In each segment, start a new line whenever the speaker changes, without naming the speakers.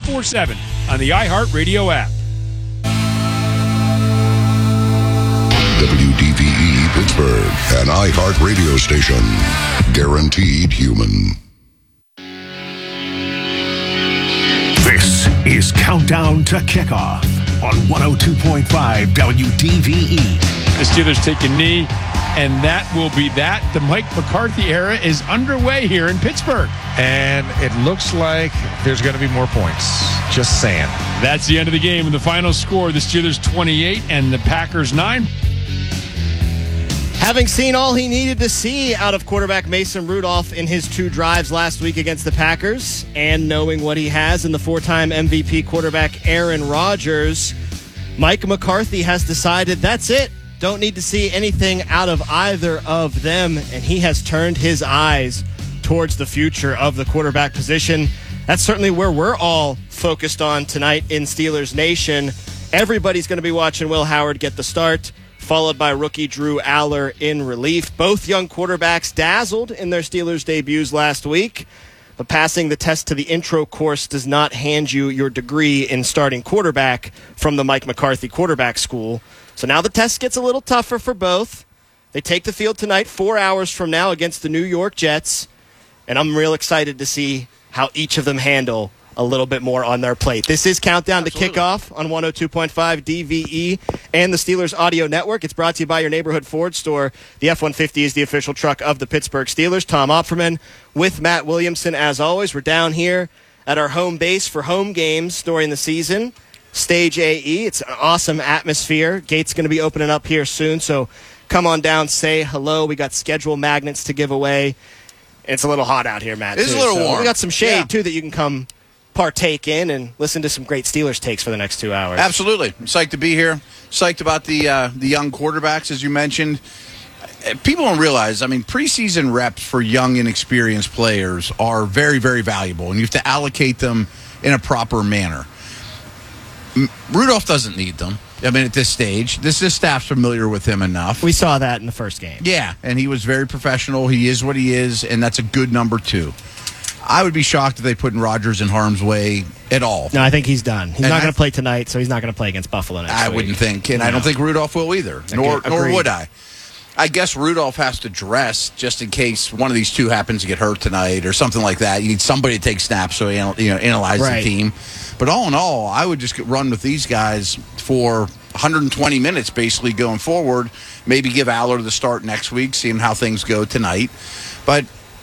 24/7 on the iHeartRadio app.
WDVE Pittsburgh, an iHeart radio station. Guaranteed human.
This is Countdown to Kickoff on 102.5 WDVE.
The Steelers take a knee, and that will be that. The Mike McCarthy era is underway here in Pittsburgh.
And it looks like there's going to be more points. Just saying.
That's the end of the game. And the final score, the Steelers 28 and the Packers 9.
Having seen all he needed to see out of quarterback Mason Rudolph in his 2 drives last week against the Packers, and knowing what he has in the 4-time MVP quarterback Aaron Rodgers, Mike McCarthy has decided that's it. Don't need to see anything out of either of them, and he has turned his eyes towards the future of the quarterback position. That's certainly where we're all focused on tonight in Steelers Nation. Everybody's going to be watching Will Howard get the start, followed by rookie Drew Aller in relief. Both young quarterbacks dazzled in their Steelers debuts last week, but passing the test to the intro course does not hand you your degree in starting quarterback from the Mike McCarthy quarterback school. So now the test gets a little tougher for both. They take the field tonight 4 hours from now against the New York Jets, and I'm real excited to see how each of them handle a little bit more on their plate. This is Countdown to Kickoff on 102.5 DVE and the Steelers Audio Network. It's brought to you by your neighborhood Ford store. The F-150 is the official truck of the Pittsburgh Steelers. Tom Opferman with Matt Williamson. As always, we're down here at our home base for home games during the season. Stage AE. It's an awesome atmosphere. Gate's going to be opening up here soon, so come on down, say hello. We got schedule magnets to give away. It's a little hot out here, Matt.
It's a little warm.
We got some shade, too, that you can come partake in and listen to some great Steelers takes for the next 2 hours.
Absolutely. I'm psyched to be here. Psyched about the young quarterbacks, as you mentioned. People don't realize, preseason reps for young, inexperienced players are very, very valuable, and you have to allocate them in a proper manner. Rudolph doesn't need them. At this stage, this staff's familiar with him enough.
We saw that in the first game.
Yeah, and he was very professional. He is what he is, and that's a good number 2. I would be shocked if they put Rodgers in harm's way at all.
No, I think he's done. He's not going to play tonight, so he's not going to play against Buffalo next week.
I wouldn't think, and I don't think Rudolph will either, nor would I. I guess Rudolph has to dress just in case one of these two happens to get hurt tonight or something like that. You need somebody to take snaps so he analyze the team. But all in all, I would just run with these guys for 120 minutes basically going forward. Maybe give Aller the start next week, seeing how things go tonight. But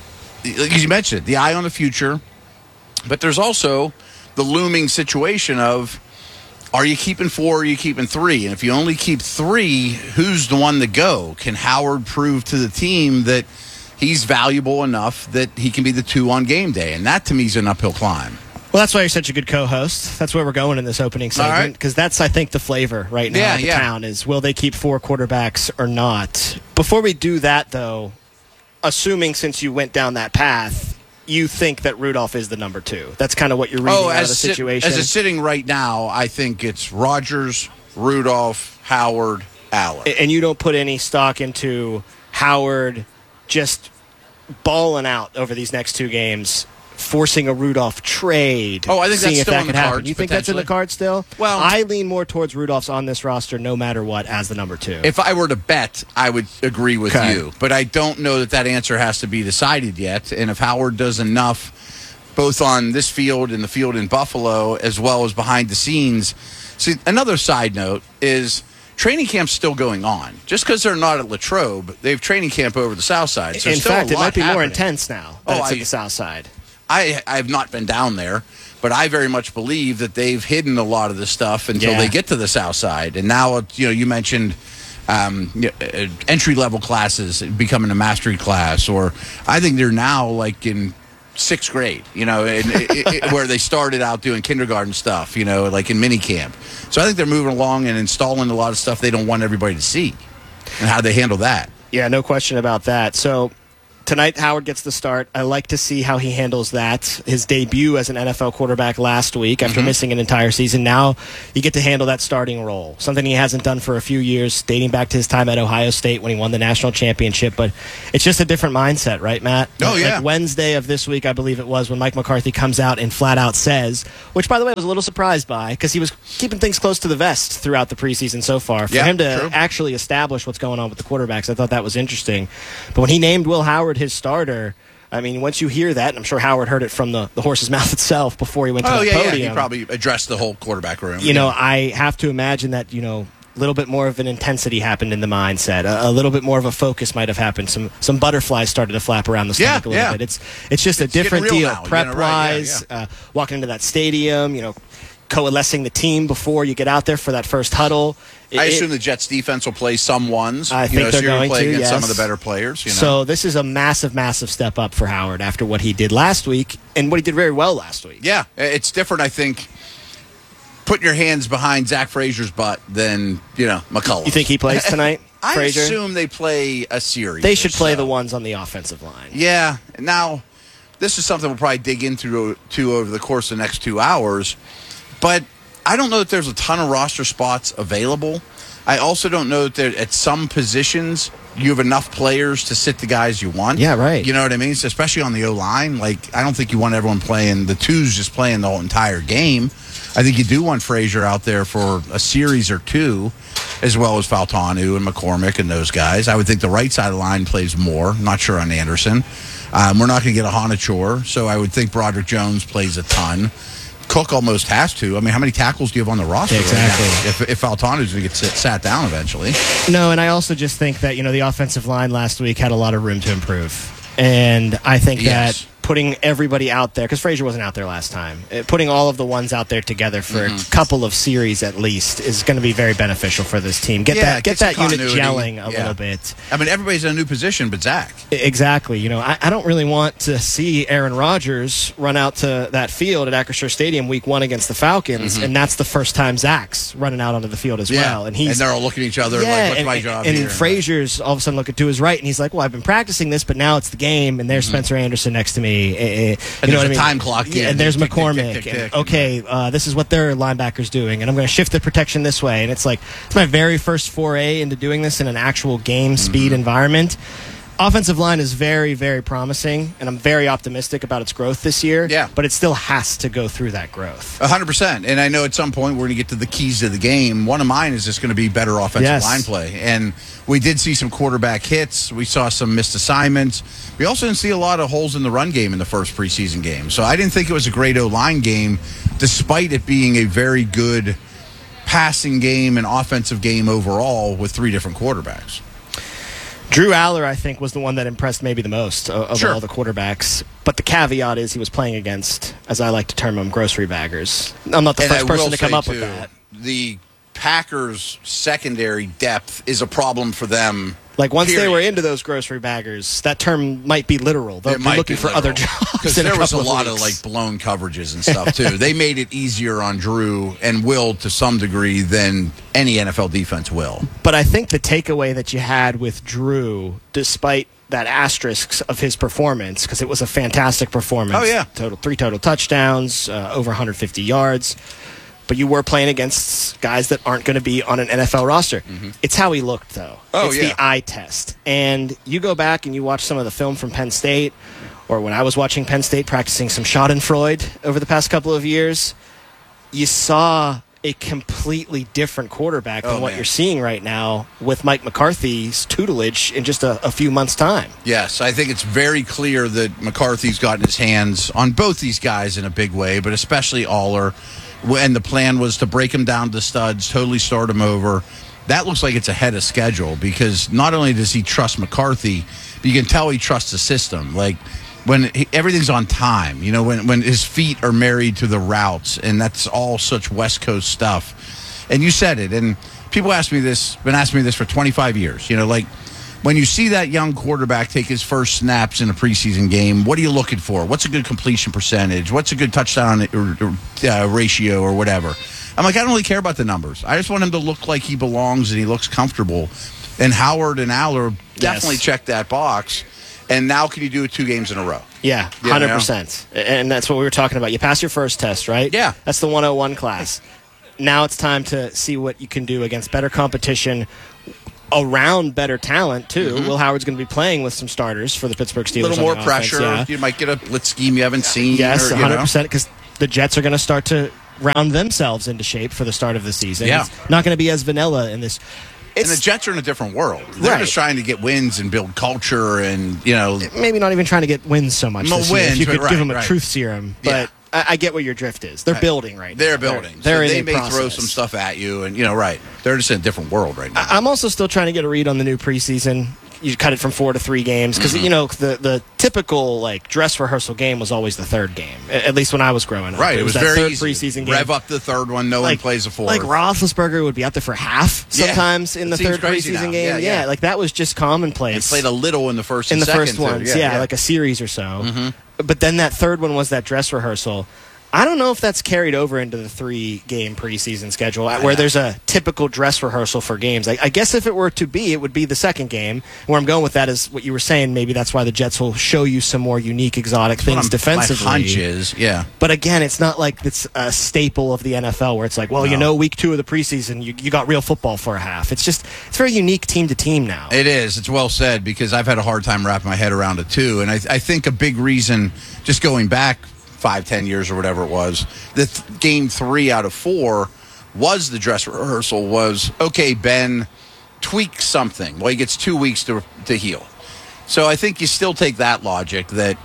as you mentioned, the eye on the future. But there's also the looming situation of, are you keeping 4 or are you keeping 3? And if you only keep 3, who's the one to go? Can Howard prove to the team that he's valuable enough that he can be the 2 on game day? And that, to me, is an uphill climb.
Well, that's why you're such a good co-host. That's where we're going in this opening segment, because that's, I think, the flavor right now of the town is, will they keep 4 quarterbacks or not? Before we do that, though, assuming since you went down that path, you think that Rudolph is the number 2. That's kind of what you're reading out of the situation.
As it's sitting right now, I think it's Rodgers, Rudolph, Howard, Aller.
And you don't put any stock into Howard just balling out over these next 2 games, forcing a Rudolph trade.
Oh, I think that's still in the cards.
You think that's in the cards still?
Well,
I lean more towards Rudolph's on this roster no matter what as the number 2.
If I were to bet, I would agree with you. But I don't know that answer has to be decided yet. And if Howard does enough, both on this field and the field in Buffalo, as well as behind the scenes. See, another side note is training camp's still going on. Just because they're not at Latrobe, they have training camp over the South Side. So
in fact, it might be
happening.
More intense now that it's at the South Side.
I have not been down there, but I very much believe that they've hidden a lot of this stuff until they get to the South Side. And now, you mentioned entry-level classes becoming a mastery class, or I think they're now like in 6th grade, where they started out doing kindergarten stuff, like in mini camp. So I think they're moving along and installing a lot of stuff they don't want everybody to see. And how they handle that.
Yeah, no question about that. So Tonight, Howard gets the start. I like to see how he handles that. His debut as an NFL quarterback last week after missing an entire season. Now you get to handle that starting role, something he hasn't done for a few years, dating back to his time at Ohio State when he won the national championship. But it's just a different mindset, right, Matt?
Oh, yeah.
Like Wednesday of this week, I believe it was, when Mike McCarthy comes out and flat out says, which, by the way, I was a little surprised by because he was keeping things close to the vest throughout the preseason so far. For him to actually establish what's going on with the quarterbacks, I thought that was interesting. But when he named Will Howard his starter, I mean, once you hear that, and I'm sure Howard heard it from the horse's mouth itself before he went to the podium.
Yeah, he probably addressed the whole quarterback room.
You know, I have to imagine that, a little bit more of an intensity happened in the mindset. A little bit more of a focus might have happened. Some butterflies started to flap around the stomach a little bit. It's just a different deal. Prep-wise, walking into that stadium, coalescing the team before you get out there for that first huddle.
I assume the Jets defense will play some ones.
I think they're going to,
against
yes.
some of the better players.
So this is a massive, massive step up for Howard after what he did last week and what he did very well last week.
Yeah, it's different, I think, putting your hands behind Zach Frazier's butt than, McCullum.
You think he plays tonight,
I
Frazier?
assume they play a series.
They should play the ones on the offensive line.
Yeah. Now, this is something we'll probably dig into over the course of the next 2 hours, but I don't know that there's a ton of roster spots available. I also don't know that at some positions you have enough players to sit the guys you want.
Yeah, right.
You know what I mean? So especially on the O-line. Like, I don't think you want everyone playing, the twos just playing the whole entire game. I think you do want Frazier out there for a series or two, as well as Faltanu and McCormick and those guys. I would think the right side of the line plays more. I'm not sure on Anderson. We're not going to get a Honachor, so I would think Broderick Jones plays a ton. Cook almost has to. I mean, how many tackles do you have on the roster?
Exactly.
If Faltanu's going to get sat down eventually.
No, and I also just think that, the offensive line last week had a lot of room to improve. And I think that putting everybody out there, because Frazier wasn't out there last time, putting all of the ones out there together for a couple of series at least is going to be very beneficial for this team. Get that unit gelling a little bit.
I mean, everybody's in a new position but Zach.
Exactly. I don't really want to see Aaron Rodgers run out to that field at Acrisure Stadium week 1 against the Falcons, and that's the first time Zach's running out onto the field as well. And
they're all looking at each other like, what's my job
and
here?
Frazier's all of a sudden looking to his right, and he's like, well, I've been practicing this, but now it's the game, and there's Spencer Anderson next to me.
And there's a time clock.
Yeah, and there's McCormick. This is what their linebacker's doing, and I'm going to shift the protection this way. And it's like, it's my very first foray into doing this in an actual game speed environment. Offensive line is very, very promising, and I'm very optimistic about its growth this year.
Yeah.
But it still has to go through that growth.
100%. And I know at some point we're going to get to the keys to the game. One of mine is just going to be better offensive line play. And we did see some quarterback hits. We saw some missed assignments. We also didn't see a lot of holes in the run game in the first preseason game. So I didn't think it was a great O-line game, despite it being a very good passing game and offensive game overall with 3 different quarterbacks.
Drew Aller, I think, was the one that impressed maybe the most of all the quarterbacks. But the caveat is he was playing against, as I like to term them, grocery baggers. I'm not the first person to come up with that.
The Packers' secondary depth is a problem for them.
Like, once they were into those grocery baggers, that term might be literal. They'll be looking for other jobs.
Because there was a lot of blown coverages and stuff, too. They made it easier on Drew and Will to some degree than any NFL defense will.
But I think the takeaway that you had with Drew, despite that asterisk of his performance, because it was a fantastic performance.
Oh, yeah.
3 total touchdowns, over 150 yards. But you were playing against guys that aren't going to be on an NFL roster. It's how he looked, though. It's the eye test. And you go back and you watch some of the film from Penn State, or when I was watching Penn State practicing some Schadenfreude over the past couple of years, you saw a completely different quarterback than what you're seeing right now with Mike McCarthy's tutelage in just a few months' time.
Yes, I think it's very clear that McCarthy's gotten his hands on both these guys in a big way, but especially Aller. And the plan was to break him down to studs, totally start him over. That looks like it's ahead of schedule because not only does he trust McCarthy, but you can tell he trusts the system. Like, when everything's on time, when his feet are married to the routes, and that's all such West Coast stuff. And you said it, and people been asking me this for 25 years. When you see that young quarterback take his first snaps in a preseason game, what are you looking for? What's a good completion percentage? What's a good touchdown ratio or whatever? I'm like, I don't really care about the numbers. I just want him to look like he belongs and he looks comfortable. And Howard and Aller definitely check that box. And now can you do it 2 games in a row?
Yeah, 100%. And that's what we were talking about. You pass your first test, right?
Yeah.
That's the 101 class. Now it's time to see what you can do against better competition around better talent, too. Will Howard's going to be playing with some starters for the Pittsburgh Steelers.
A little more
on the
pressure.
Offense,
You might get a blitz scheme you haven't seen.
Yes, 100%, because the Jets are going to start to round themselves into shape for the start of the season.
Yeah.
It's not going to be as vanilla in this.
And the Jets are in a different world. They're just trying to get wins and build culture and,
maybe not even trying to get wins so much this year. If you could give them a truth serum. But I get what your drift is. They're building right now.
They're building.
They're
so
in
they may
process.
throw some stuff at you and, they're just in a different world right now.
I'm also still trying to get a read on the new preseason. You cut it from 4 to 3 games because the typical dress rehearsal game was always the third game. At least when I was growing up,
right? It was
that
very
third
easy.
Preseason game.
Rev up the third one. No one plays a fourth.
Like Roethlisberger would be out there for half sometimes in the third preseason game. Yeah, like that was just commonplace.
And played a little in the first
in
and
the
second,
first ones.
too.
Yeah, like a series or so. But then that third one was that dress rehearsal. I don't know if that's carried over into the 3-game preseason schedule where there's a typical dress rehearsal for games. I guess if it were to be, it would be the second game. Where I'm going with that is what you were saying. Maybe that's why the Jets will show you some more unique, exotic things defensively.
My hunch is,
But again, it's not like it's a staple of the NFL where it's like, week 2 of the preseason, you got real football for a half. It's very unique team to team now.
It is. It's well said because I've had a hard time wrapping my head around it too. And I think a big reason, just going back 5-10 years or whatever it was, that game 3 out of 4 was the dress rehearsal was, okay, Ben tweaks something. Well, he gets 2 weeks to heal. So I think you still take that logic that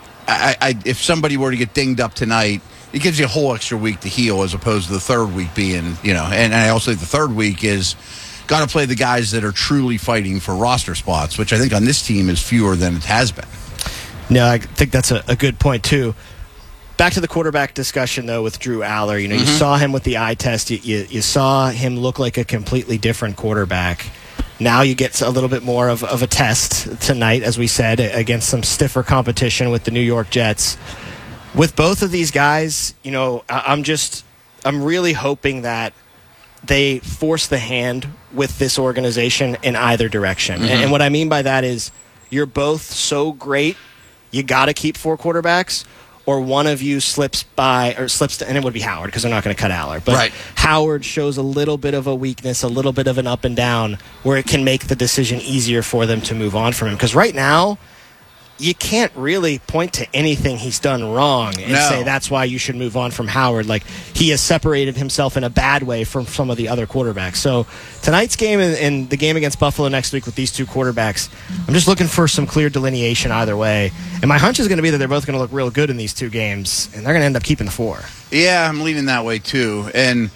if somebody were to get dinged up tonight, it gives you a whole extra week to heal as opposed to the third week being, and I also think the third week is got to play the guys that are truly fighting for roster spots, which I think on this team is fewer than it has been.
No, I think that's a good point, too. Back to the quarterback discussion, though, with Drew Aller. You saw him with the eye test. You saw him look like a completely different quarterback. Now you get a little bit more of a test tonight, as we said, against some stiffer competition with the New York Jets. With both of these guys, I'm really hoping that they force the hand with this organization in either direction. And what I mean by that is you're both so great, you got to keep 4 quarterbacks, or one of you slips, and it would be Howard because they're not going to cut Aller. But Howard shows a little bit of a weakness, a little bit of an up and down, where it can make the decision easier for them to move on from him. Because right now, you can't really point to anything he's done wrong and say that's why you should move on from Howard. Like, he has separated himself in a bad way from some of the other quarterbacks. So tonight's game and the game against Buffalo next week with these 2 quarterbacks, I'm just looking for some clear delineation either way. And my hunch is going to be that they're both going to look real good in these 2 games, and they're going to end up keeping the 4.
Yeah, I'm leaning that way too. And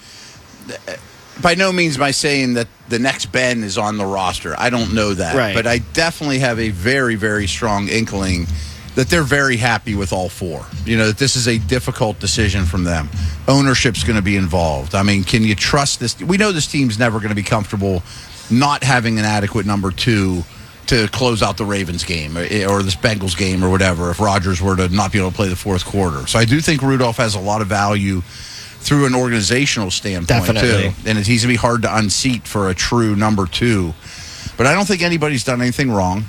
by no means am I saying that the next Ben is on the roster. I don't know that.
Right.
But I definitely have a very, very strong inkling that they're very happy with all 4. That this is a difficult decision from them. Ownership's going to be involved. I mean, can you trust this? We know this team's never going to be comfortable not having an adequate number 2 to close out the Ravens game or this Bengals game or whatever if Rodgers were to not be able to play the fourth quarter. So I do think Rudolph has a lot of value through an organizational standpoint,
Definitely.
too. And he's going to be hard to unseat for a true number 2. But I don't think anybody's done anything wrong,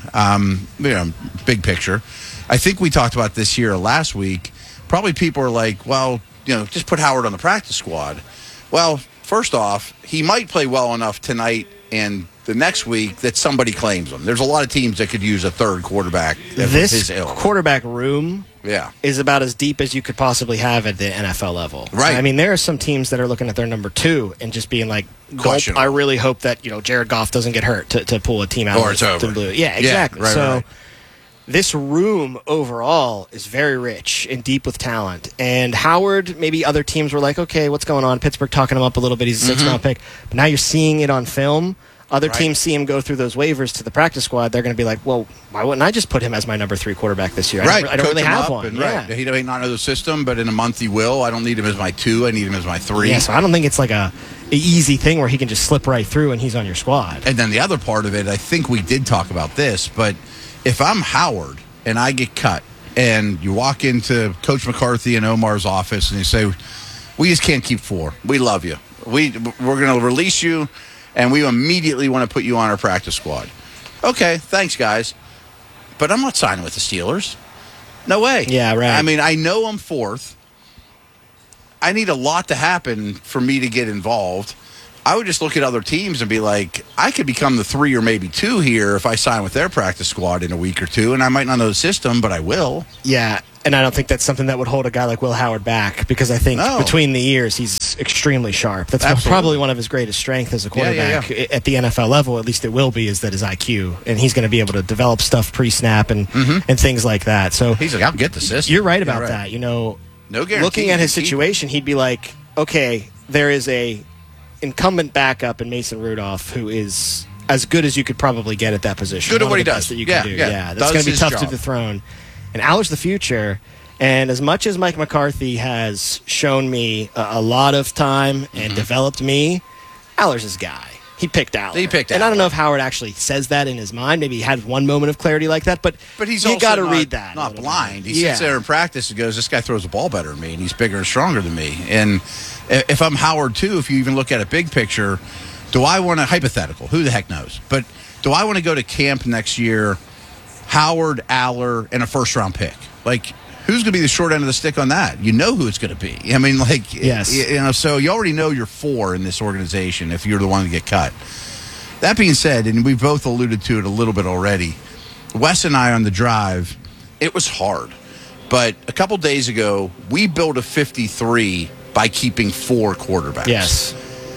big picture. I think we talked about this here last week. Probably people are like, well, just put Howard on the practice squad. Well, first off, he might play well enough tonight and the next week that somebody claims him. There's a lot of teams that could use a third quarterback.
This quarterback room
Yeah.
is about as deep as you could possibly have at the NFL level.
Right.
I mean, there are some teams that are looking at their number 2 and just being like,
Questionable.
I really hope that, Jared Goff doesn't get hurt to pull a team out.
Or it's over.
The blue. Yeah, exactly.
Yeah, right,
so
right.
This room overall is very rich and deep with talent. And Howard, maybe other teams were like, okay, what's going on? Pittsburgh talking him up a little bit. He's a 6th-round pick. But now you're seeing it on film. Other teams see him go through those waivers to the practice squad. They're going to be like, well, why wouldn't I just put him as my number 3 quarterback this year? I don't really have one.
He may not know the system, but in a month he will. I don't need him as my 2. I need him as my 3.
Yeah, so I don't think it's like a easy thing where he can just slip right through and he's on your squad.
And then the other part of it, I think we did talk about this, but if I'm Howard and I get cut and you walk into Coach McCarthy and Omar's office and you say, we just can't keep 4. We love you. We're going to release you. And we immediately want to put you on our practice squad. Okay, thanks, guys. but I'm not signing with the Steelers. No way.
Yeah, right.
I mean, I know I'm fourth. I need a lot to happen for me to get involved. I would just look at other teams and be like, I could become the 3 or maybe 2 here if I sign with their practice squad in a week or two, and I might not know the system, but I will.
Yeah, and I don't think that's something that would hold a guy like Will Howard back, because I think between the years he's extremely sharp. That's probably one of his greatest strengths as a quarterback at the NFL level. At least it will be, is that his IQ, and he's going to be able to develop stuff pre-snap and things like that. So
he's like, I'll get the system.
You're right about that. You know,
no guarantee.
Looking at his situation, he'd be like, okay, there is a incumbent backup in Mason Rudolph who is as good as you could probably get at that position.
Good at what he does.
That you can do. Yeah, that's going to be tough to dethrone. And Aller's the future. And as much as Mike McCarthy has shown me a lot of time and developed me, Aller's his guy. He picked Aller. And I don't know if Howard actually says that in his mind. Maybe he had one moment of clarity like that, but
he's
you got to read that.
Not blind. He sits there in practice and goes, this guy throws the ball better than me, and he's bigger and stronger than me. And if I'm Howard, too, if you even look at a big picture, do I want to, hypothetical, who the heck knows, but do I want to go to camp next year, Howard, Aller, and a first-round pick? Like, who's going to be the short end of the stick on that? You know who it's going to be. I mean, like,
yes.
So you already know you're 4 in this organization if you're the one to get cut. That being said, and we've both alluded to it a little bit already, Wes and I on the drive, it was hard. But a couple days ago, we built a 53 by keeping 4 quarterbacks.
Yes.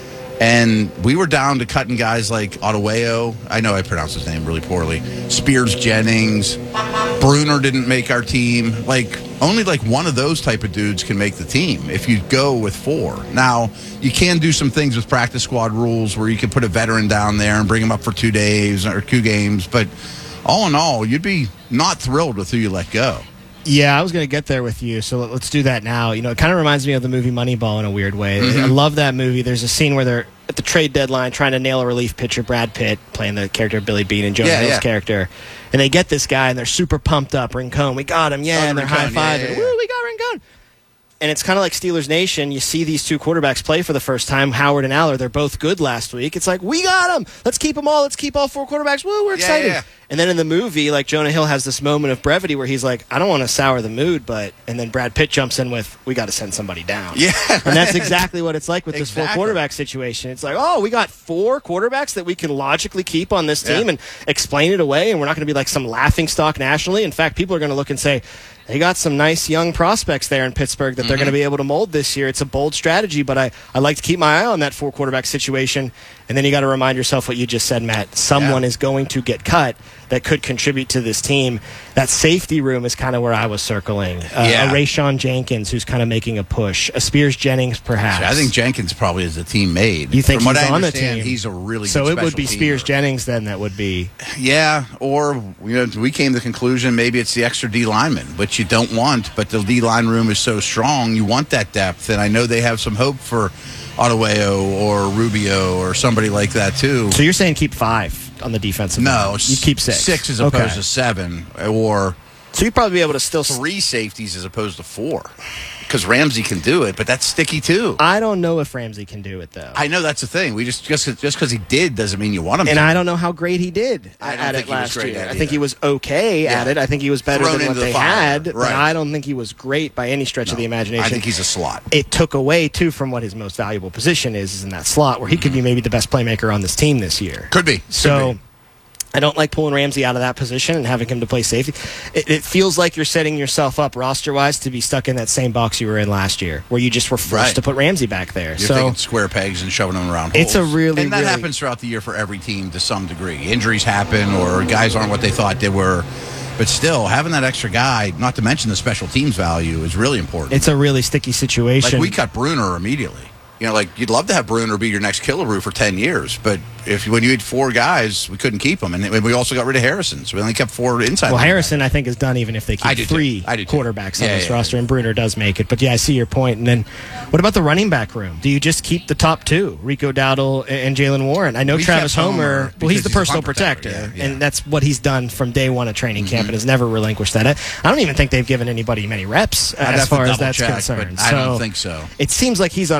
And we were down to cutting guys like Ottaweo. I know I pronounced his name really poorly. Spears Jennings. Bruner didn't make our team. Like, only like one of those type of dudes can make the team if you go with 4. Now, you can do some things with practice squad rules where you can put a veteran down there and bring him up for 2 days or 2 games. But all in all, you'd be not thrilled with who you let go.
Yeah, I was going to get there with you, so let's do that now. You know, it kind of reminds me of the movie Moneyball in a weird way. I love that movie. There's a scene where they're at the trade deadline trying to nail a relief pitcher, Brad Pitt, playing the character of Billy Bean and Jonah Hill's character. And they get this guy, and they're super pumped up. Rincon, we got him, and they're high-fiving. Woo, we got Rincon. And it's kind of like Steelers Nation. You see these 2 quarterbacks play for the first time, Howard and Aller. They're both good last week. It's like, we got them. Let's keep them all. Let's keep all 4 quarterbacks. Woo, we're excited. Yeah. And then in the movie, like, Jonah Hill has this moment of brevity where he's like, I don't want to sour the mood, but... And then Brad Pitt jumps in with, we got to send somebody down.
Yeah.
And that's exactly what it's like with this 4 quarterback situation. It's like, oh, we got 4 quarterbacks that we can logically keep on this team and explain it away, and we're not going to be like some laughingstock nationally. In fact, people are going to look and say, they got some nice young prospects there in Pittsburgh that they're going to be able to mold this year. It's a bold strategy, but I like to keep my eye on that 4 quarterback situation. And then you got to remind yourself what you just said, Matt. Someone is going to get cut that could contribute to this team. That safety room is kind of where I was circling. A Rayshon Jenkins who's kind of making a push. A Spears Jennings, perhaps.
I think Jenkins probably is the team made.
You think
From
he's
what I
on the
understand,
team?
he's a really good
So it would be
special
Spears
teamer.
Jennings then that would be.
Yeah, or we came to the conclusion maybe it's the extra D lineman, which you don't want, but the D line room is so strong, you want that depth. And I know they have some hope for Ottaweo or Rubio or somebody like that too.
So you're saying keep 5 on the defensive line?
No,
you keep 6.
6 as opposed to 7, or
so you'd probably be able to still
3 safeties as opposed to 4. Because Ramsey can do it, but that's sticky too.
I don't know if Ramsey can do it though.
I know that's the thing. We just because he did doesn't mean you want him.
And
to.
I don't know how great he did at it last year. I think he was okay at it. I think he was better than what they had, but I don't think he was great by any stretch of the imagination.
I think he's a slot.
It took away too from what his most valuable position is in that slot, where he could be maybe the best playmaker on this team this year.
Could be.
So. I don't like pulling Ramsey out of that position and having him to play safety. It feels like you're setting yourself up roster-wise to be stuck in that same box you were in last year, where you just were forced to put Ramsey back there.
You're taking square pegs and shoving them around holes.
It's a really,
and that happens throughout the year for every team to some degree. Injuries happen, or guys aren't what they thought they were. But still, having that extra guy, not to mention the special teams value, is really important.
It's a really sticky situation.
Like, we cut Bruner immediately. You know, like, you'd love to have Bruner be your next Killebrew for 10 years, but when you had 4 guys, we couldn't keep them. And we also got rid of Harrison, so we only kept 4 inside.
Well, Harrison, I think, is done even if they keep 3 quarterbacks on this roster, and Bruner does make it. But, yeah, I see your point. And then what about the running back room? Do you just keep the top 2, Rico Dowdle and Jalen Warren? I know Travis Homer, well, he's the personal protector, and that's what he's done from day one of training camp and has never relinquished that. I don't even think they've given anybody many reps as far as that's concerned.
I don't think so.
It seems like he's on a collision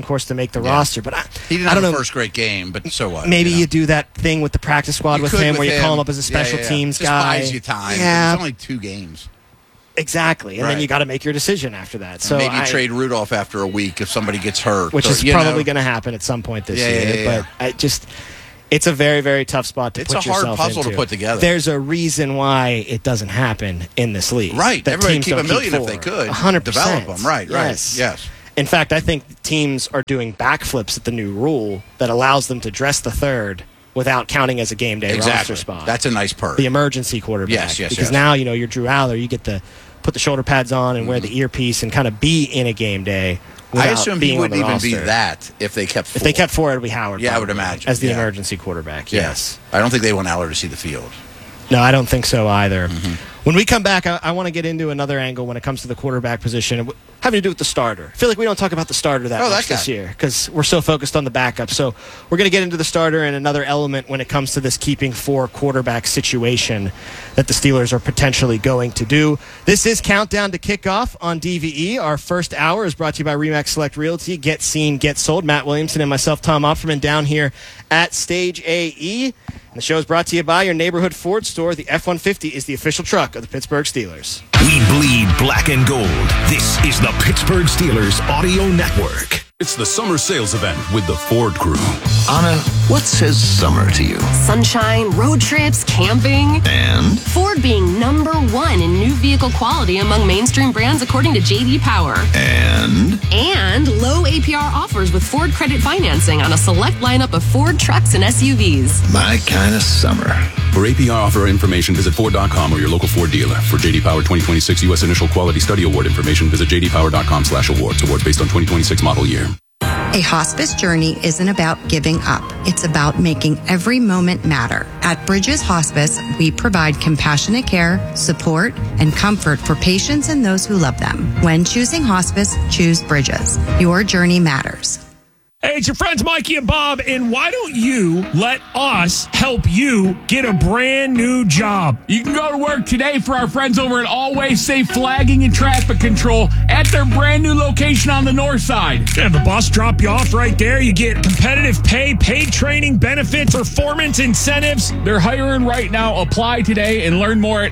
course, to make the roster. But
he didn't
I don't
have
know.
a first great game, but so what?
Maybe you do that thing with the practice squad with him where you call him up as a special teams guy.
Just buys you time.
Yeah.
It's only 2 games.
Exactly. And then
Right.
you got to make your decision after that. So
Maybe you trade Rudolph after a week if somebody gets hurt.
Which
or,
is probably going to happen at some point this year.
Yeah.
But it's a very, very tough spot to
It's
put
a hard
yourself
puzzle
into.
to put together.
There's a reason why it doesn't happen in this league.
Right.
That
Everybody
teams
keep
don't
$1 million if
forward.
they could.
100%.
Develop them. Right.
Yes.
Yes.
In fact, I think teams are doing backflips at the new rule that allows them to dress the third without counting as a game day roster spot.
That's a nice perk.
The emergency quarterback.
Yes.
Because now, you're Drew Aller, you get to put the shoulder pads on and wear the earpiece and kind of be in a game day.
I assume he
being
wouldn't
on the
even be
roster.
that if they kept 4.
If they kept 4, it would be Howard.
Yeah, I would
probably,
imagine.
as the
Yeah.
emergency quarterback. Yes.
I don't think they want Aller to see the field.
No, I don't think so either. When we come back, I want to get into another angle when it comes to the quarterback position, having to do with the starter. I feel like we don't talk about the starter that much this year because we're so focused on the backup. So we're going to get into the starter and another element when it comes to this keeping 4 quarterback situation that the Steelers are potentially going to do. This is Countdown to Kickoff on DVE. Our first hour is brought to you by RE/MAX Select Realty. Get seen, get sold. Matt Williamson and myself, Tom Opferman, down here at Stage AE. And the show is brought to you by your neighborhood Ford store. The F-150 is the official truck of the Pittsburgh Steelers.
We bleed black and gold. This is the Pittsburgh Steelers Audio Network.
It's the summer sales event with the Ford Crew.
Anna, what says summer to you?
Sunshine, road trips, camping.
And?
Ford being #1 in new vehicle quality among mainstream brands according to J.D. Power.
And?
And low APR offers with Ford credit financing on a select lineup of Ford trucks and SUVs.
My kind of summer.
For APR offer information, visit Ford.com or your local Ford dealer. For J.D. Power 2026 U.S. Initial Quality Study Award information, visit jdpower.com/awards. Awards based on 2026 model year.
A hospice journey isn't about giving up. It's about making every moment matter. At Bridges Hospice, we provide compassionate care, support, and comfort for patients and those who love them. When choosing hospice, choose Bridges. Your journey matters.
Hey, it's your friends Mikey and Bob, and why don't you let us help you get a brand new job?
You can go to work today for our friends over at Always Safe Flagging and Traffic Control at their brand new location on the north side.
Have the bus drop you off right there. You get competitive pay, paid training, benefits, performance incentives.
They're hiring right now. Apply today and learn more at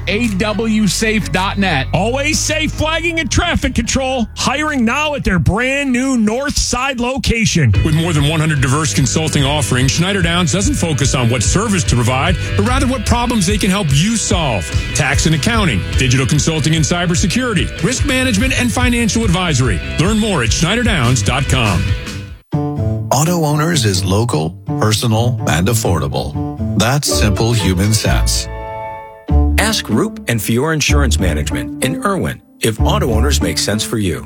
awsafe.net.
Always Safe Flagging and Traffic Control. Hiring now at their brand new north side location.
With more than 100 diverse consulting offerings, Schneider Downs doesn't focus on what service to provide, but rather what problems they can help you solve. Tax and accounting, digital consulting and cybersecurity, risk management, and financial advisory. Learn more at schneiderdowns.com.
Auto Owners is local, personal, and affordable. That's simple human sense.
Ask Roop and Fiore Insurance Management in Irwin if Auto Owners makes sense for you.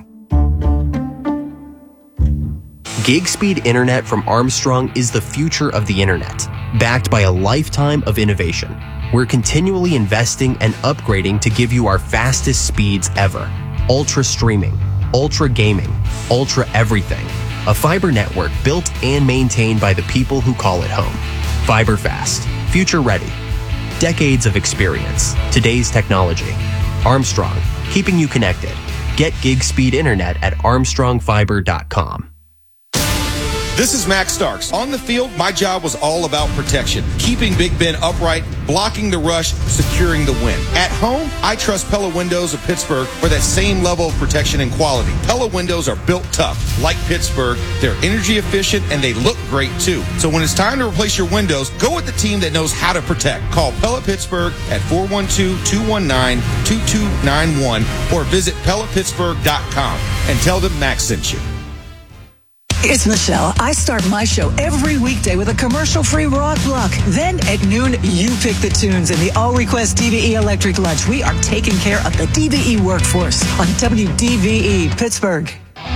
Gig speed internet from Armstrong is the future of the internet, backed by a lifetime of innovation. We're continually investing and upgrading to give you our fastest speeds ever. Ultra streaming, ultra gaming, ultra everything. A fiber network built and maintained by the people who call it home. Fiber fast, future ready. Decades of experience, today's technology. Armstrong, keeping you connected. Get gig speed internet at armstrongfiber.com.
This is Max Starks. On the field, my job was all about protection. Keeping Big Ben upright, blocking the rush, securing the win. At home, I trust Pella Windows of Pittsburgh for that same level of protection and quality. Pella Windows are built tough. Like Pittsburgh, they're energy efficient and they look great too. So when it's time to replace your windows, go with the team that knows how to protect. Call Pella Pittsburgh at 412-219-2291 or visit PellaPittsburgh.com and tell them Max sent you.
It's Michelle. I start my show every weekday with a commercial-free rock block. Then at noon, you pick the tunes in the all-request DVE Electric Lunch. We are taking care of the DVE workforce on WDVE Pittsburgh.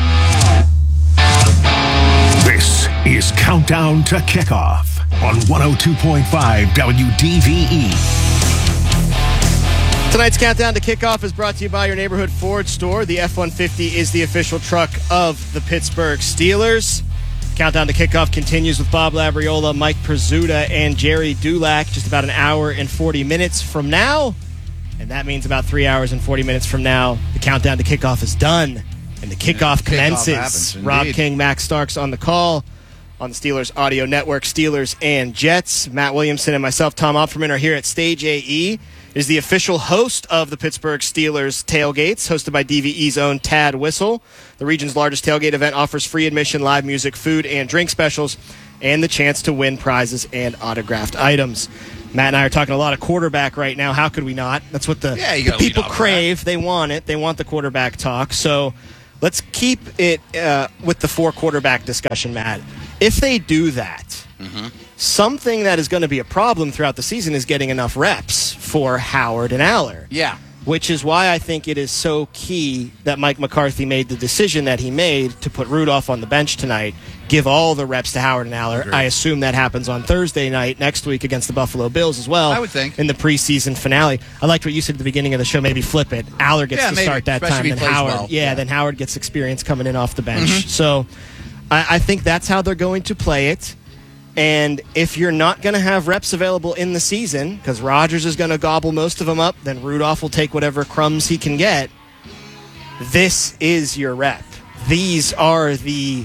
This is Countdown to Kickoff on 102.5 WDVE.
Tonight's Countdown to Kickoff is brought to you by your neighborhood Ford store. The F-150 is the official truck of the Pittsburgh Steelers. Countdown to Kickoff continues with Bob Labriola, Mike Pizzuta, and Jerry Dulac just about an hour and 40 minutes from now. And that means about 3 hours and 40 minutes from now, the Countdown to Kickoff is done. And the kickoff commences.
happens,
Rob
indeed.
King, Max Starks on the call on the Steelers Audio Network. Steelers and Jets. Matt Williamson and myself, Tom Opferman, are here at Stage AE. Is the official host of the Pittsburgh Steelers tailgates, hosted by DVE's own Tad Whistle. The region's largest tailgate event offers free admission, live music, food, and drink specials, and the chance to win prizes and autographed items. Matt and I are talking a lot of quarterback right now. How could we not? That's what the people crave. They want it. They want the quarterback talk. So let's keep it with the 4 quarterback discussion, Matt. If they do that, something that is going to be a problem throughout the season is getting enough reps for Howard and Aller.
Yeah.
Which is why I think it is so key that Mike McCarthy made the decision that he made to put Rudolph on the bench tonight, give all the reps to Howard and Aller. I assume that happens on Thursday night next week against the Buffalo Bills as well.
I would think.
In the preseason finale. I liked what you said at the beginning of the show, maybe flip it. Aller gets to start that
especially
time,
if
then
he plays
Howard.
well.
Then Howard gets experience coming in off the bench. So I think that's how they're going to play it. And if you're not going to have reps available in the season, because Rodgers is going to gobble most of them up, then Rudolph will take whatever crumbs he can get. This is your rep. These are the...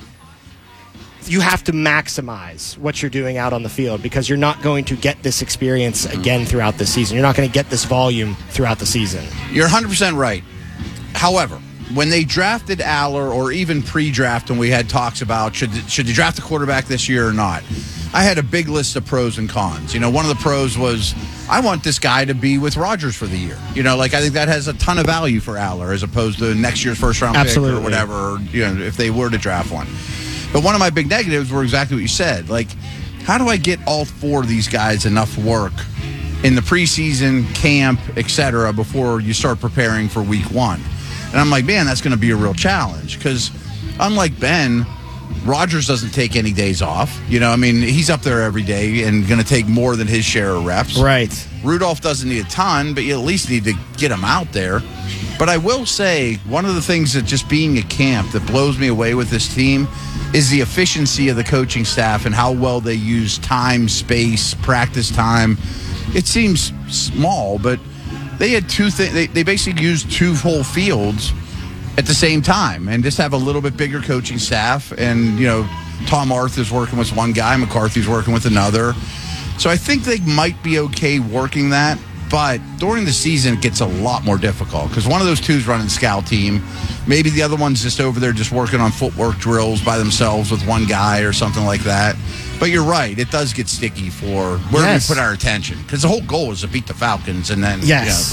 You have to maximize what you're doing out on the field because you're not going to get this experience again throughout the season. You're not going to get this volume throughout the season.
You're 100% right. However, when they drafted Aller, or even pre-draft when we had talks about should they draft a quarterback this year or not, I had a big list of pros and cons. You know, one of the pros was I want this guy to be with Rodgers for the year. You know, like I think that has a ton of value for Aller as opposed to next year's first-round pick or whatever, or, you know, if they were to draft one. But one of my big negatives were exactly what you said. Like, how do I get all 4 of these guys enough work in the preseason, camp, etc., before you start preparing for week 1? And I'm like, man, that's going to be a real challenge because unlike Ben, Rodgers doesn't take any days off. You know, I mean, he's up there every day and going to take more than his share of reps.
Right.
Rudolph doesn't need a ton, but you at least need to get him out there. But I will say, one of the things that just being at camp that blows me away with this team is the efficiency of the coaching staff and how well they use time, space, practice time. It seems small, but they had 2 things. They basically used 2 whole fields at the same time and just have a little bit bigger coaching staff. And, you know, Tom Arthur's working with one guy, McCarthy's working with another. So I think they might be okay working that. But during the season, it gets a lot more difficult because one of those 2 is running scout team. Maybe the other one's just over there just working on footwork drills by themselves with one guy or something like that. But you're right. It does get sticky for where we put our attention because the whole goal is to beat the Falcons and then,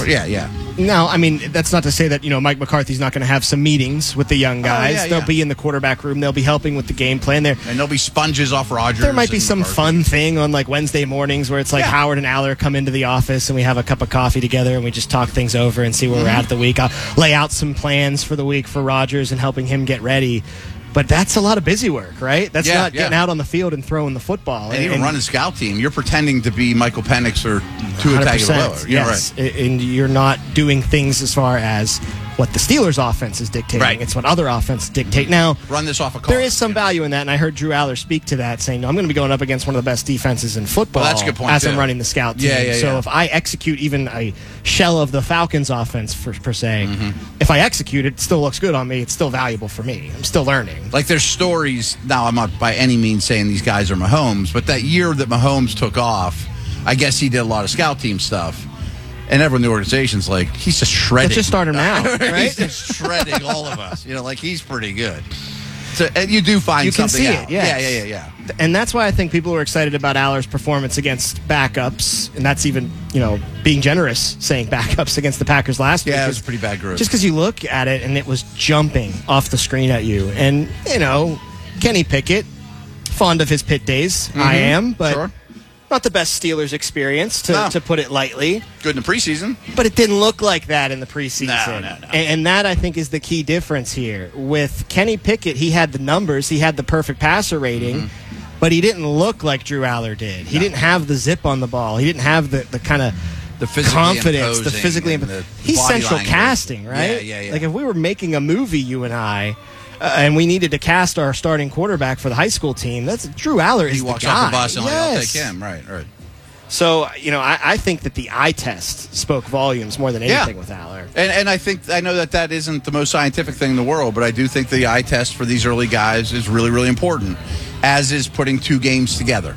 Now, I mean, that's not to say that, you know, Mike McCarthy's not going to have some meetings with the young guys. They'll be in the quarterback room. They'll be helping with the game plan there.
And there'll be sponges off Rodgers.
There might be some fun thing on, like, Wednesday mornings where it's like Howard and Aller come into the office and we have a cup of coffee together and we just talk things over and see where we're at the week. I'll lay out some plans for the week for Rodgers and helping him get ready. But that's a lot of busy work, right? That's not getting out on the field and throwing the football.
And even running scout team, you're pretending to be Michael Penix or Tua Tagovailoa.
Yes, right. And you're not doing things as far as what the Steelers' offense is dictating.
Right.
It's what other offenses dictate. Now,
run this off a car.
There is some value in that, and I heard Drew Aller speak to that, saying, I'm going to be going up against one of the best defenses in football
that's a good point,
as
too.
I'm running the scout team. So if I execute even a shell of the Falcons' offense, per se, if I execute it, it still looks good on me. It's still valuable for me. I'm still learning.
Like there's stories, now I'm not by any means saying these guys are Mahomes, but that year that Mahomes took off, I guess he did a lot of scout team stuff. And everyone in the organization's like, he's just shredding.
Let's just start him now, right?
He's just shredding all of us. You know, like he's pretty good. So, and you do find something out. Yeah.
And that's why I think people are excited about Aller's performance against backups, and that's even, you know, being generous saying backups against the Packers last week.
Yeah, it was a pretty bad group.
Just because you look at it and it was jumping off the screen at you. And, you know, Kenny Pickett, fond of his pit days. I am, but not the best Steelers experience, to put it lightly.
Good in the preseason.
But it didn't look like that in the preseason.
No.
And that, I think, is the key difference here. With Kenny Pickett, he had the numbers. He had the perfect passer rating. But he didn't look like Drew Aller did. He didn't have the zip on the ball. He didn't have the kind of
the
confidence, the physically He's central
language.
Casting, right?
Yeah.
Like if we were making a movie, you and I, and we needed to cast our starting quarterback for the high school team, that's Drew Aller is the guy.
He walks off the bus and I'll take him. Right.
So, I think that the eye test spoke volumes more than anything with Aller.
And I know that isn't the most scientific thing in the world, but I do think the eye test for these early guys is really, really important, as is putting 2 games together.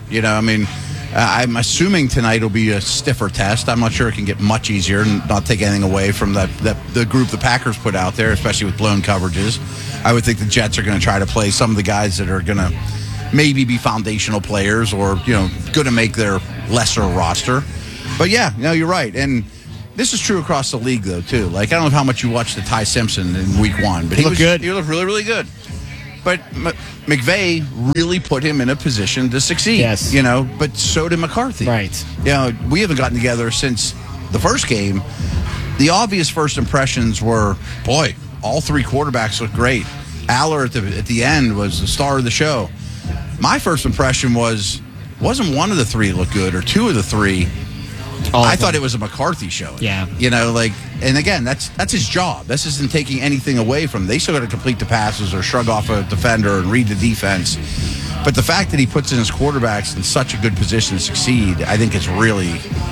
I'm assuming tonight will be a stiffer test. I'm not sure it can get much easier and not take anything away from the group the Packers put out there, especially with blown coverages. I would think the Jets are going to try to play some of the guys that are going to maybe be foundational players or, going to make their lesser roster. But, you're right. And this is true across the league, though, too. Like, I don't know how much you watched the Ty Simpson in week 1, but he looked good. He looked really, really good. But McVay really put him in a position to succeed.
Yes.
But so did McCarthy.
Right.
We haven't gotten together since the first game. The obvious first impressions were, boy, all 3 quarterbacks look great. Aller at the end was the star of the show. My first impression wasn't one of the 3 look good or 2 of the 3. I thought it was a McCarthy show.
Yeah.
And again, that's his job. This isn't taking anything away from him. They still got to complete the passes or shrug off a defender and read the defense. But the fact that he puts in his quarterbacks in such a good position to succeed, I think it's really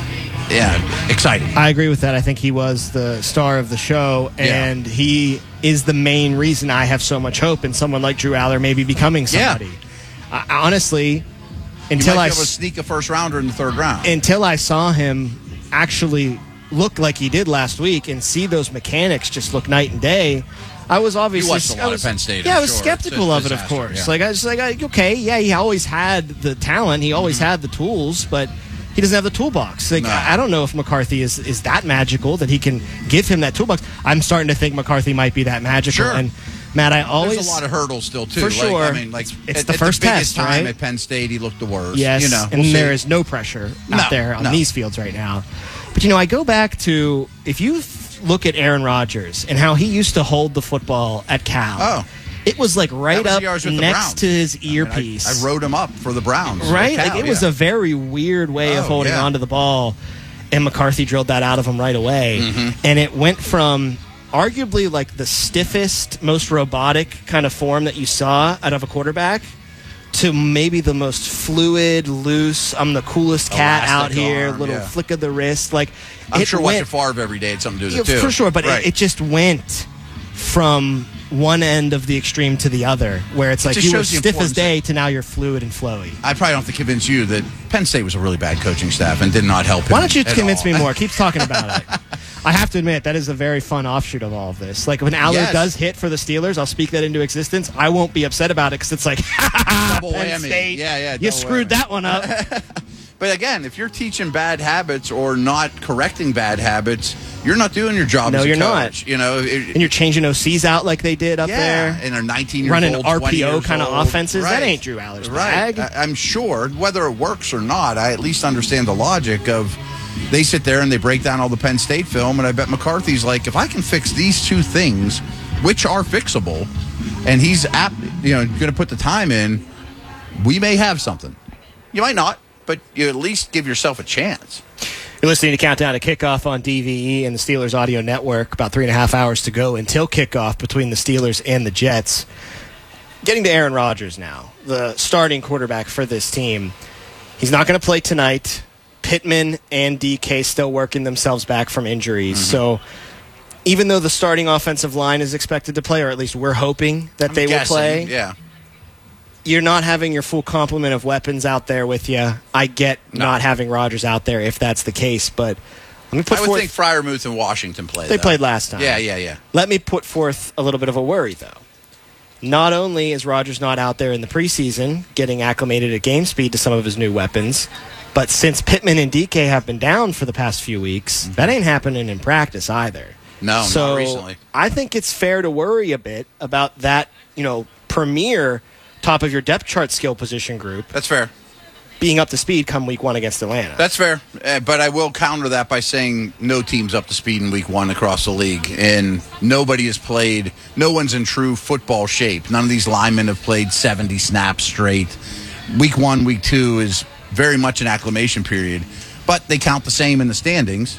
exciting.
I agree with that. I think he was the star of the show, and he is the main reason I have so much hope in someone like Drew Aller maybe becoming somebody. Honestly, until
I sneak a first rounder in the 3rd round.
Until I saw him actually look like he did last week and see those mechanics just look night and day, I was obviously...
You watched a lot of Penn State.
Yeah, I was skeptical of it, of course.
Yeah.
I was like, okay, he always had the talent, he always had the tools, but he doesn't have the toolbox. No. I don't know if McCarthy is that magical that he can give him that toolbox. I'm starting to think McCarthy might be that magical.
Sure.
And Matt,
there's a lot of hurdles still too.
For sure.
It's
the first test,
time
right?
at Penn State, he looked the worst.
Yes, there is no pressure out there on these fields right now. But I go back to, if you look at Aaron Rodgers and how he used to hold the football at Cal. It was like right up next to his earpiece.
I wrote him up for the Browns.
Right? It was a very weird way of holding onto the ball, and McCarthy drilled that out of him right away. Mm-hmm. And it went from arguably like the stiffest, most robotic kind of form that you saw out of a quarterback to maybe the most fluid, loose, I'm the coolest cat out here, little flick of the wrist.
I'm sure watching Favre every day had something to do with it too.
For sure, but it just went from one end of the extreme to the other, where it's like you were stiff as day to now you're fluid and flowy.
I probably don't have to convince you that Penn State was a really bad coaching staff and did not help him.
Why don't you convince me more? Keep talking about it. I have to admit, that is a very fun offshoot of all of this. Like, when Aller does hit for the Steelers, I'll speak that into existence. I won't be upset about it because it's like,
double
Penn
whammy.
State,
Yeah,
you screwed that one up.
But again, if you're teaching bad habits or not correcting bad habits, you're not doing your job as a coach.
No, you're not. And you're changing OCs out like they did up there.
And they're 19 years
running
old,
RPO kind of offenses.
Right.
That ain't Drew Aller's bag.
I'm sure, whether it works or not, I at least understand the logic of they sit there and they break down all the Penn State film, and I bet McCarthy's like, if I can fix these 2 things, which are fixable, and he's going to put the time in, we may have something. You might not, but you at least give yourself a chance.
You're listening to Countdown to Kickoff on DVE and the Steelers Audio Network. About 3.5 hours to go until kickoff between the Steelers and the Jets. Getting to Aaron Rodgers now, the starting quarterback for this team. He's not going to play tonight. Pittman and DK still working themselves back from injuries. Mm-hmm. So even though the starting offensive line is expected to play, or at least we're hoping that they will play, you're not having your full complement of weapons out there with you. I get not having Rodgers out there if that's the case, but let me put
I would think Freiermuth and Washington played.
They played last time.
Yeah.
Let me put forth a little bit of a worry, though. Not only is Rodgers not out there in the preseason getting acclimated at game speed to some of his new weapons, but since Pittman and DK have been down for the past few weeks, that ain't happening in practice either.
No, not recently.
I think it's fair to worry a bit about that, premier top of your depth chart skill position group.
That's fair.
Being up to speed come week 1 against Atlanta.
That's fair. But I will counter that by saying no team's up to speed in week 1 across the league. And nobody has played, no one's in true football shape. None of these linemen have played 70 snaps straight. Week 1, week 2 is very much an acclimation period. But they count the same in the standings.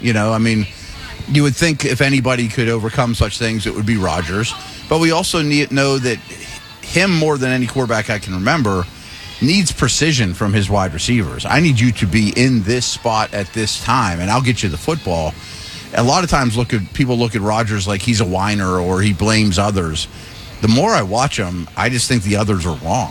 You would think if anybody could overcome such things, it would be Rodgers. But we also know that him, more than any quarterback I can remember, needs precision from his wide receivers. I need you to be in this spot at this time, and I'll get you the football. A lot of times people look at Rodgers like he's a whiner or he blames others. The more I watch him, I just think the others are wrong.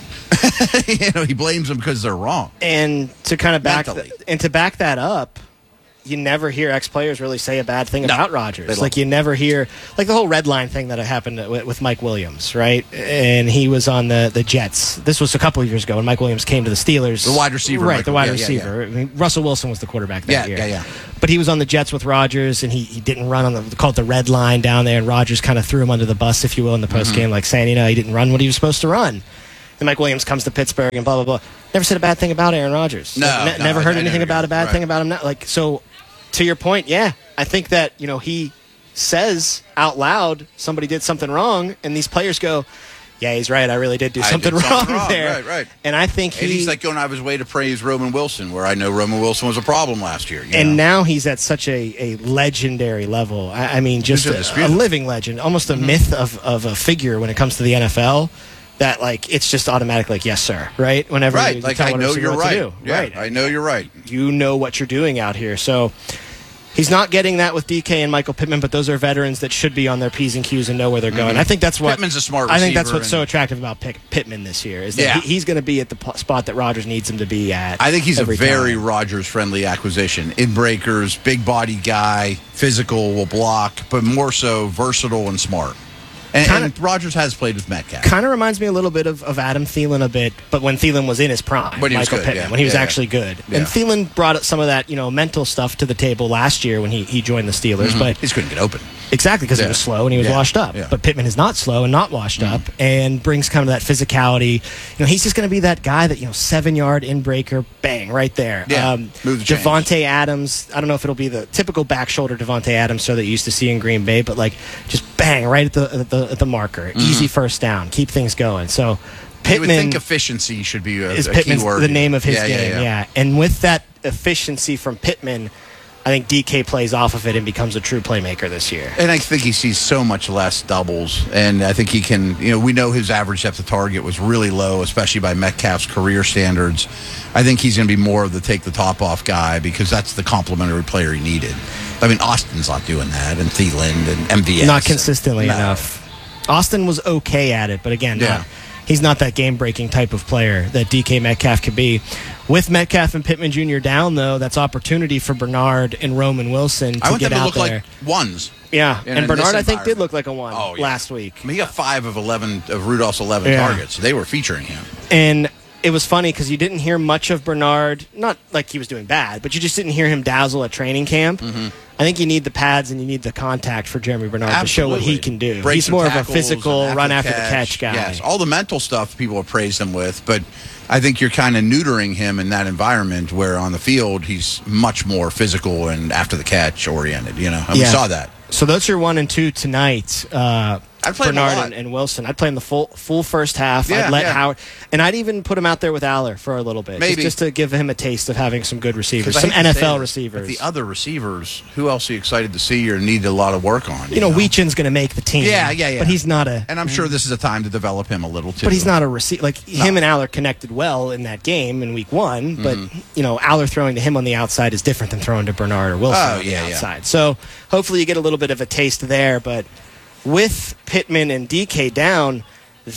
He blames them because they're wrong.
And to kind of back that up, you never hear ex-players really say a bad thing about Rodgers. Like, you never hear, like the whole red line thing that happened with Mike Williams, right? And he was on the Jets. This was a couple of years ago when Mike Williams came to the Steelers.
The wide receiver.
Right, the wide receiver. Yeah. I mean, Russell Wilson was the quarterback that year.
Yeah.
But he was on the Jets with Rodgers, and he didn't run on called the red line down there, and Rodgers kind of threw him under the bus, if you will, in the postgame, like saying, he didn't run what he was supposed to run. And Mike Williams comes to Pittsburgh and blah, blah, blah. Never said a bad thing about Aaron Rodgers. Never heard anything about a bad thing about him. So, to your point, I think that, he says out loud somebody did something wrong, and these players go, yeah, he's right. I really did do something wrong there.
Right.
And I think
he's like going out of his way to praise Roman Wilson, where I know Roman Wilson was a problem last year.
And now he's at such a legendary level. I mean, just a living legend, almost a myth of a figure when it comes to the NFL. That, it's just automatic, yes, sir, right? Whenever you tell
I know you're right.
To do.
Yeah,
right.
I know you're right.
You know what you're doing out here. So he's not getting that with DK and Michael Pittman, but those are veterans that should be on their P's and Q's and know where they're going. I think that's what
Pittman's a smart receiver.
I think that's what's so attractive about Pittman this year is that he's going to be at the spot that Rodgers needs him to be at.
I think he's a very Rodgers-friendly acquisition. In-breakers, big body guy, physical, will block, but more so versatile and smart. And Rodgers has played with Metcalf.
Kind of reminds me a little bit of Adam Thielen a bit, but when Thielen was in his prime.
When he was
Michael
good,
Pittman, when he was actually good.
Yeah.
And Thielen brought some of that, mental stuff to the table last year when he joined the Steelers. But
he just couldn't get open.
Exactly, because he was slow and he was washed up. Yeah. But Pittman is not slow and not washed up and brings kind of that physicality. He's just going to be that guy that, 7-yard in-breaker, bang, right there.
Yeah.
Devontae Adams, I don't know if it'll be the typical back shoulder Devontae Adams that you used to see in Green Bay, but just bang right at the marker. Easy first down. Keep things going. So Pittman,
you would think efficiency should be a
Pittman's
key word.
The name of his game, yeah. And with that efficiency from Pittman, I think DK plays off of it and becomes a true playmaker this year.
And I think he sees so much less doubles. And I think he can, we know his average depth of target was really low, especially by Metcalf's career standards. I think he's going to be more of the take the top off guy because that's the complementary player he needed. I mean, Austin's not doing that, and Thielen and MVS.
Not consistently enough. Austin was okay at it, but again, he's not that game-breaking type of player that DK Metcalf could be. With Metcalf and Pittman Jr. down, though, that's opportunity for Bernard and Roman Wilson to get out there.
Look like ones.
Yeah, and Bernard, I think, did look like a one last week.
I mean, he got 5 of 11 of Rudolph's 11 targets. They were featuring him.
And it was funny because you didn't hear much of Bernard, not like he was doing bad, but you just didn't hear him dazzle at training camp. I think you need the pads and you need the contact for Jeremy Bernard to show what he can do. He's more of a physical, run after the catch guy.
Yes, all the mental stuff people have praised him with, but I think you're kind of neutering him in that environment where on the field he's much more physical and after the catch oriented, And we saw that.
So those are 1 and 2 tonight.
I'd play
Bernard and Wilson. I'd play in the full first half. I'd let Howard, and I'd even put him out there with Aller for a little bit, just to give him a taste of having some good receivers, some NFL receivers.
The other receivers, who else are you excited to see or need a lot of work on?
Weechen's going to make the team.
Yeah.
But he's not a.
And I'm sure this is a time to develop him a little too.
But he's not a receiver. Him and Aller connected well in that game in Week 1. But Aller throwing to him on the outside is different than throwing to Bernard or Wilson on the outside. So hopefully you get a little bit of a taste there, but. With Pittman and DK down,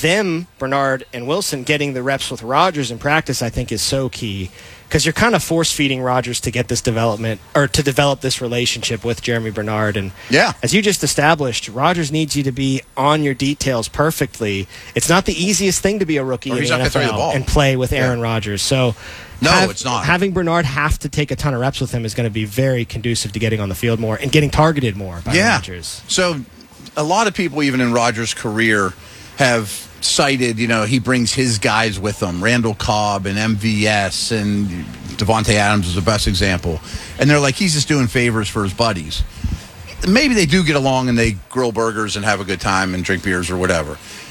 Bernard and Wilson, getting the reps with Rodgers in practice, I think is so key because you're kind of force-feeding Rodgers to get this development or to develop this relationship with Jeremy Bernard. And as you just established, Rodgers needs you to be on your details perfectly. It's not the easiest thing to be a rookie in the NFL and play with Aaron Rodgers. So
it's not.
Having Bernard have to take a ton of reps with him is going to be very conducive to getting on the field more and getting targeted more by Rodgers.
So a lot of people, even in Rodgers' career, have cited, he brings his guys with him, Randall Cobb and MVS, and Devontae Adams is the best example. And they're like, he's just doing favors for his buddies. Maybe they do get along and they grill burgers and have a good time and drink beers or whatever.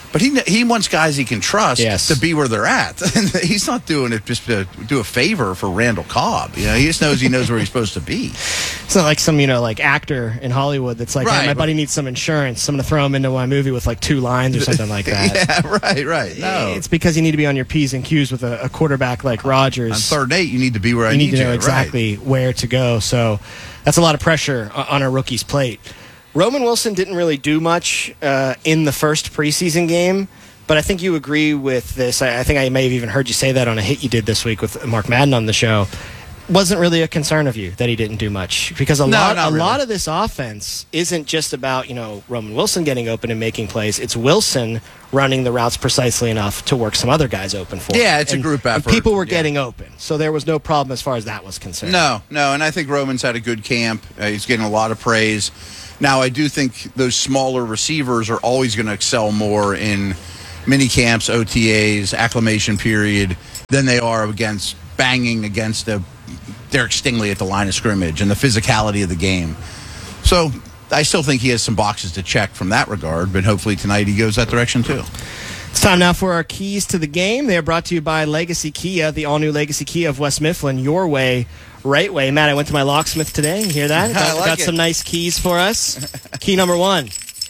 But he wants guys he can trust to be where they're at. He's not doing it just to do a favor for Randall Cobb. He just knows where he's supposed to be.
It's not like some, like actor in Hollywood that's like, hey, my buddy needs some insurance. I'm going to throw him into my movie with like 2 lines or something like that.
Yeah, right. No.
It's because you need to be on your P's and Q's with a quarterback like Rodgers.
On 3rd and 8, you need to be where I need you.
You need to know exactly where to go. So that's a lot of pressure on a rookie's plate. Roman Wilson didn't really do much in the first preseason game, but I think you agree with this. I think I may have even heard you say that on a hit you did this week with Mark Madden on the show. Wasn't really a concern of you that he didn't do much, because a lot of this offense isn't just about Roman Wilson getting open and making plays. It's Wilson running the routes precisely enough to work some other guys open for him.
Yeah, it's a group effort.
And people were getting open, so there was no problem as far as that was concerned.
No, and I think Roman's had a good camp. He's getting a lot of praise. Now, I do think those smaller receivers are always going to excel more in mini camps, OTAs, acclimation period than they are against banging against Derek Stingley at the line of scrimmage and the physicality of the game. So I still think he has some boxes to check from that regard, but hopefully tonight he goes that direction too.
It's time now for our keys to the game. They are brought to you by Legacy Kia, the all-new Legacy Kia of West Mifflin. Your way, right way. Matt, I went to my locksmith today. You hear that? Got some nice keys for us. Key number 1.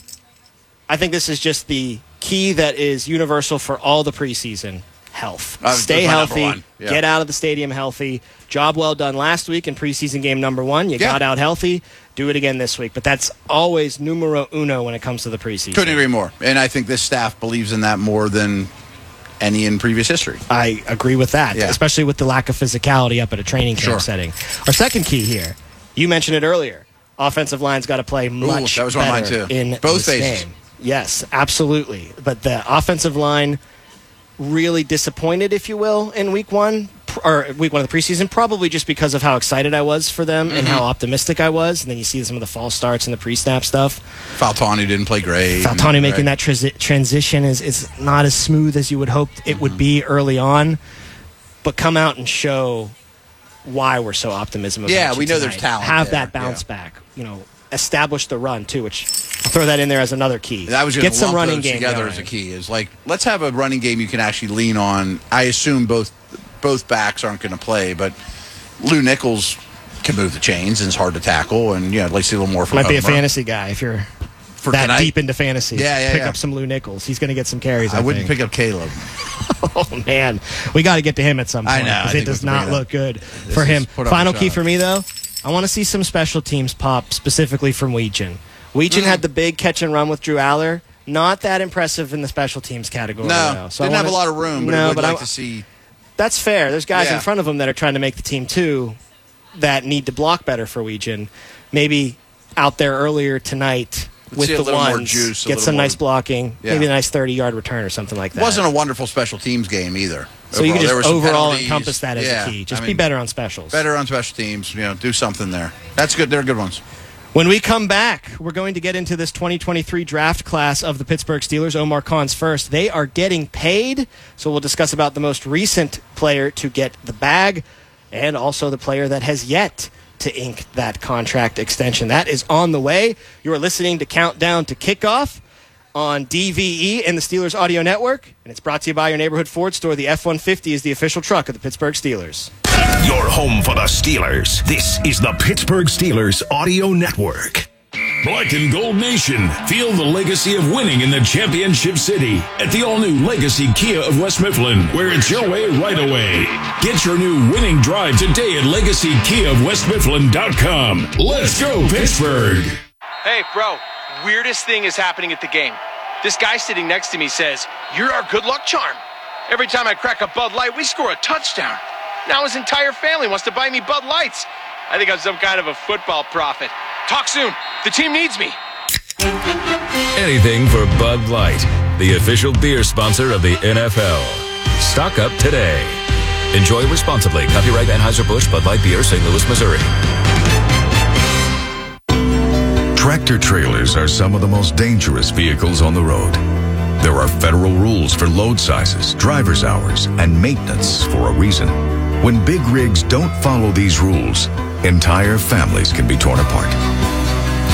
I think this is just the key that is universal for all the preseason. Health. Stay healthy. Yeah. Get out of the stadium healthy. Job well done last week in preseason game number 1. You got out healthy. Do it again this week. But that's always numero uno when it comes to the preseason.
Couldn't agree more. And I think this staff believes in that more than any in previous history.
I agree with that, especially with the lack of physicality up at a training camp setting. Our second key here, you mentioned it earlier. Offensive line's got to play much
that was one of mine too.
In
both
this
phases.
game. Yes, absolutely. But the offensive line really disappointed, if you will, in week 1 of the preseason, probably just because of how excited I was for them and how optimistic I was. And then you see some of the false starts and the pre-snap stuff.
Faltani didn't play great.
Faltani making that transition is not as smooth as you would hope it would be early on. But come out and show why we're so optimistic about
we know
tonight.
there's talent.
Have that bounce back. Establish the run too, which I'll throw that in there as another key.
I was
get some running game
together
going.
As a key. Is like, let's have a running game you can actually lean on. I assume both backs aren't going to play, but Lou Nichols can move the chains and it's hard to tackle, and I'd like to see a little more from
Might
Homer.
be a fantasy guy if you're that deep into fantasy. Pick up some Lou Nichols. He's going to get some carries. I
wouldn't pick up Caleb.
Oh man, we got to get to him at some point.
I know.
Because it does not look good for him. Final key for me though. I want to see some special teams pop, specifically from Weechen. Weechen had the big catch and run with Drew Aller. Not that impressive in the special teams category.
No,
so
didn't have a lot of room, but I would like to see.
That's fair. There's guys in front of him that are trying to make the team too that need to block better for Weechen. Maybe out there earlier tonight with the ones. Get some nice blocking. Maybe a nice 30-yard return or something like that.
It wasn't a wonderful special teams game either.
So you can just overall encompass that as a key. Just be better on specials.
Better on special teams. Do something there. That's good. They're good ones.
When we come back, we're going to get into this 2023 draft class of the Pittsburgh Steelers. Omar Khan's first. They are getting paid, so we'll discuss about the most recent player to get the bag and also the player that has yet to ink that contract extension. That is on the way. You are listening to Countdown to Kickoff on DVE and the Steelers Audio Network, and it's brought to you by your neighborhood Ford store. The F-150 is the official truck of the Pittsburgh Steelers.
Your home for the Steelers. This is the Pittsburgh Steelers Audio Network.
Black and Gold Nation, feel the legacy of winning in the championship city at the all-new Legacy Kia of West Mifflin, where it's your way right away. Get your new winning drive today at LegacyKiaofWestMifflin.com. Let's go, Pittsburgh!
Hey, bro, weirdest thing is happening at the game. This guy sitting next to me says, "You're our good luck charm. Every time I crack a Bud Light, we score a touchdown. Now his entire family wants to buy me Bud Lights. I think I'm some kind of a football prophet. Talk soon. The team needs me."
Anything for Bud Light, the official beer sponsor of the NFL. Stock up today. Enjoy responsibly. Copyright Anheuser-Busch Bud Light Beer, St. Louis, Missouri.
Tractor trailers are some of the most dangerous vehicles on the road. There are federal rules for load sizes, driver's hours, and maintenance for a reason. When big rigs don't follow these rules, entire families can be torn apart.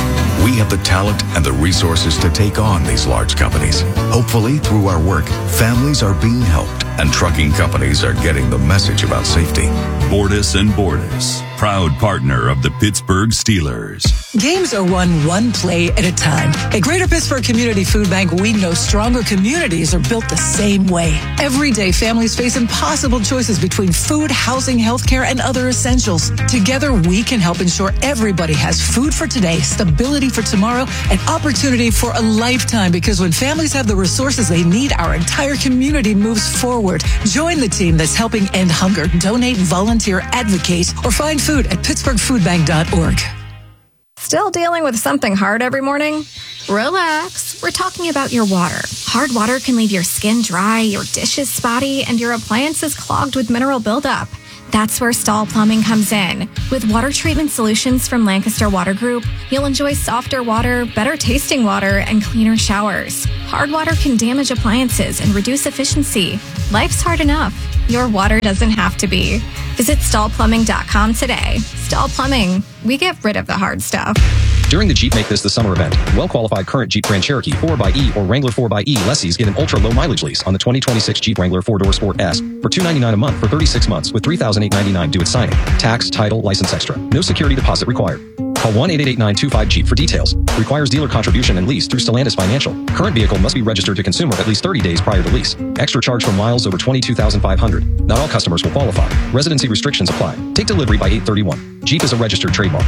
We have the talent and the resources to take on these large companies. Hopefully, through our work, families are being helped and trucking companies are getting the message about safety.
Bordas and Bordas, proud partner of the Pittsburgh Steelers.
Games are won one play at a time. At Greater Pittsburgh Community Food Bank, we know stronger communities are built the same way. Every day, families face impossible choices between food, housing, healthcare, and other essentials. Together, we can help ensure everybody has food for today, stability for tomorrow, and opportunity for a lifetime. Because when families have the resources they need, our entire community moves forward. Join the team that's helping end hunger. Donate, volunteer, advocate, or find food at pittsburghfoodbank.org.
Still dealing with something hard every morning? Relax. We're talking about your water. Hard water can leave your skin dry, your dishes spotty, and your appliances clogged with mineral buildup. That's where Stahl Plumbing comes in. With water treatment solutions from Lancaster Water Group, you'll enjoy softer water, better tasting water, and cleaner showers. Hard water can damage appliances and reduce efficiency. Life's hard enough. Your water doesn't have to be. Visit StahlPlumbing.com today. Stahl Plumbing. We get rid of the hard stuff.
During the Jeep Make This the Summer event, well-qualified current Jeep Grand Cherokee 4xE or Wrangler 4xE lessees get an ultra-low mileage lease on the 2026 Jeep Wrangler 4-Door Sport S for $299 a month for 36 months with $3,899 due at signing. Tax, title, license extra. No security deposit required. Call 1-888-925-JEEP for details. Requires dealer contribution and lease through Stellantis Financial. Current vehicle must be registered to consumer at least 30 days prior to lease. Extra charge for miles over 22,500. Not all customers will qualify. Residency restrictions apply. Take delivery by 8/31. Jeep is a registered trademark.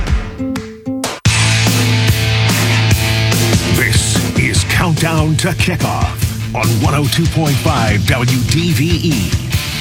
This is Countdown to Kickoff on 102.5 WDVE.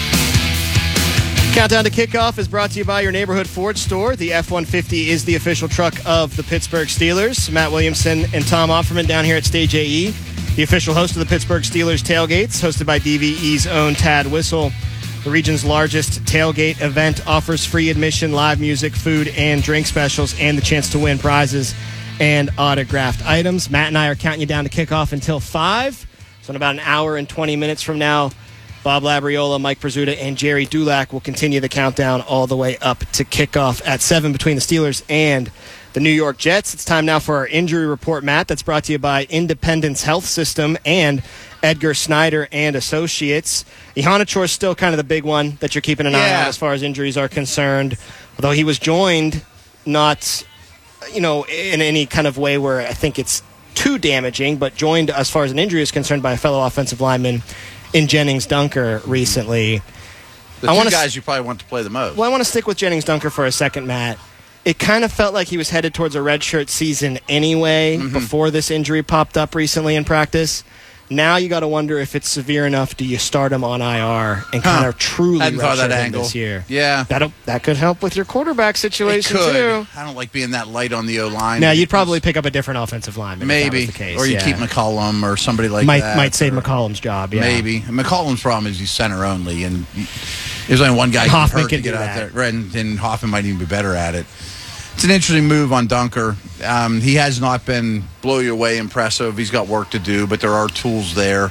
Countdown to Kickoff is brought to you by your neighborhood Ford store. The F-150 is the official truck of the Pittsburgh Steelers. Matt Williamson and Tom Offerman down here at Stage AE, the official host of the Pittsburgh Steelers Tailgates, hosted by DVE's own Tad Whistle. The region's largest tailgate event offers free admission, live music, food, and drink specials, and the chance to win prizes and autographed items. Matt and I are counting you down to kickoff until 5. So in about an hour and 20 minutes from now, Bob Labriola, Mike Przuda, and Jerry Dulac will continue the countdown all the way up to kickoff at 7 between the Steelers and the New York Jets. It's time now for our injury report, Matt. That's brought to you by Independence Health System and Edgar Snyder and Associates. Ihanachore's still kind of the big one that you're keeping an eye on as far as injuries are concerned. Although he was joined, not, in any kind of way where I think it's too damaging, but joined as far as an injury is concerned by a fellow offensive lineman in Jennings Dunker recently.
The two guys you probably want to play the most.
Well, I want to stick with Jennings Dunker for a second, Matt. It kind of felt like he was headed towards a redshirt season anyway before this injury popped up recently in practice. Now you got to wonder if it's severe enough. Do you start him on IR and kind of truly redshirt him this year?
Yeah.
That could help with your quarterback situation, too.
I don't like being that light on the O-line.
Now, you'd probably pick up a different offensive lineman
maybe.
if that was the case.
Or you keep McCollum or somebody like that.
Might save McCollum's job, yeah.
Maybe. And McCollum's problem is he's center only, and there's only one guy
Hoffman
can get out there. Right, and Hoffman might even be better at it. It's an interesting move on Dunker. He has not been blow-you-away impressive. He's got work to do, but there are tools there.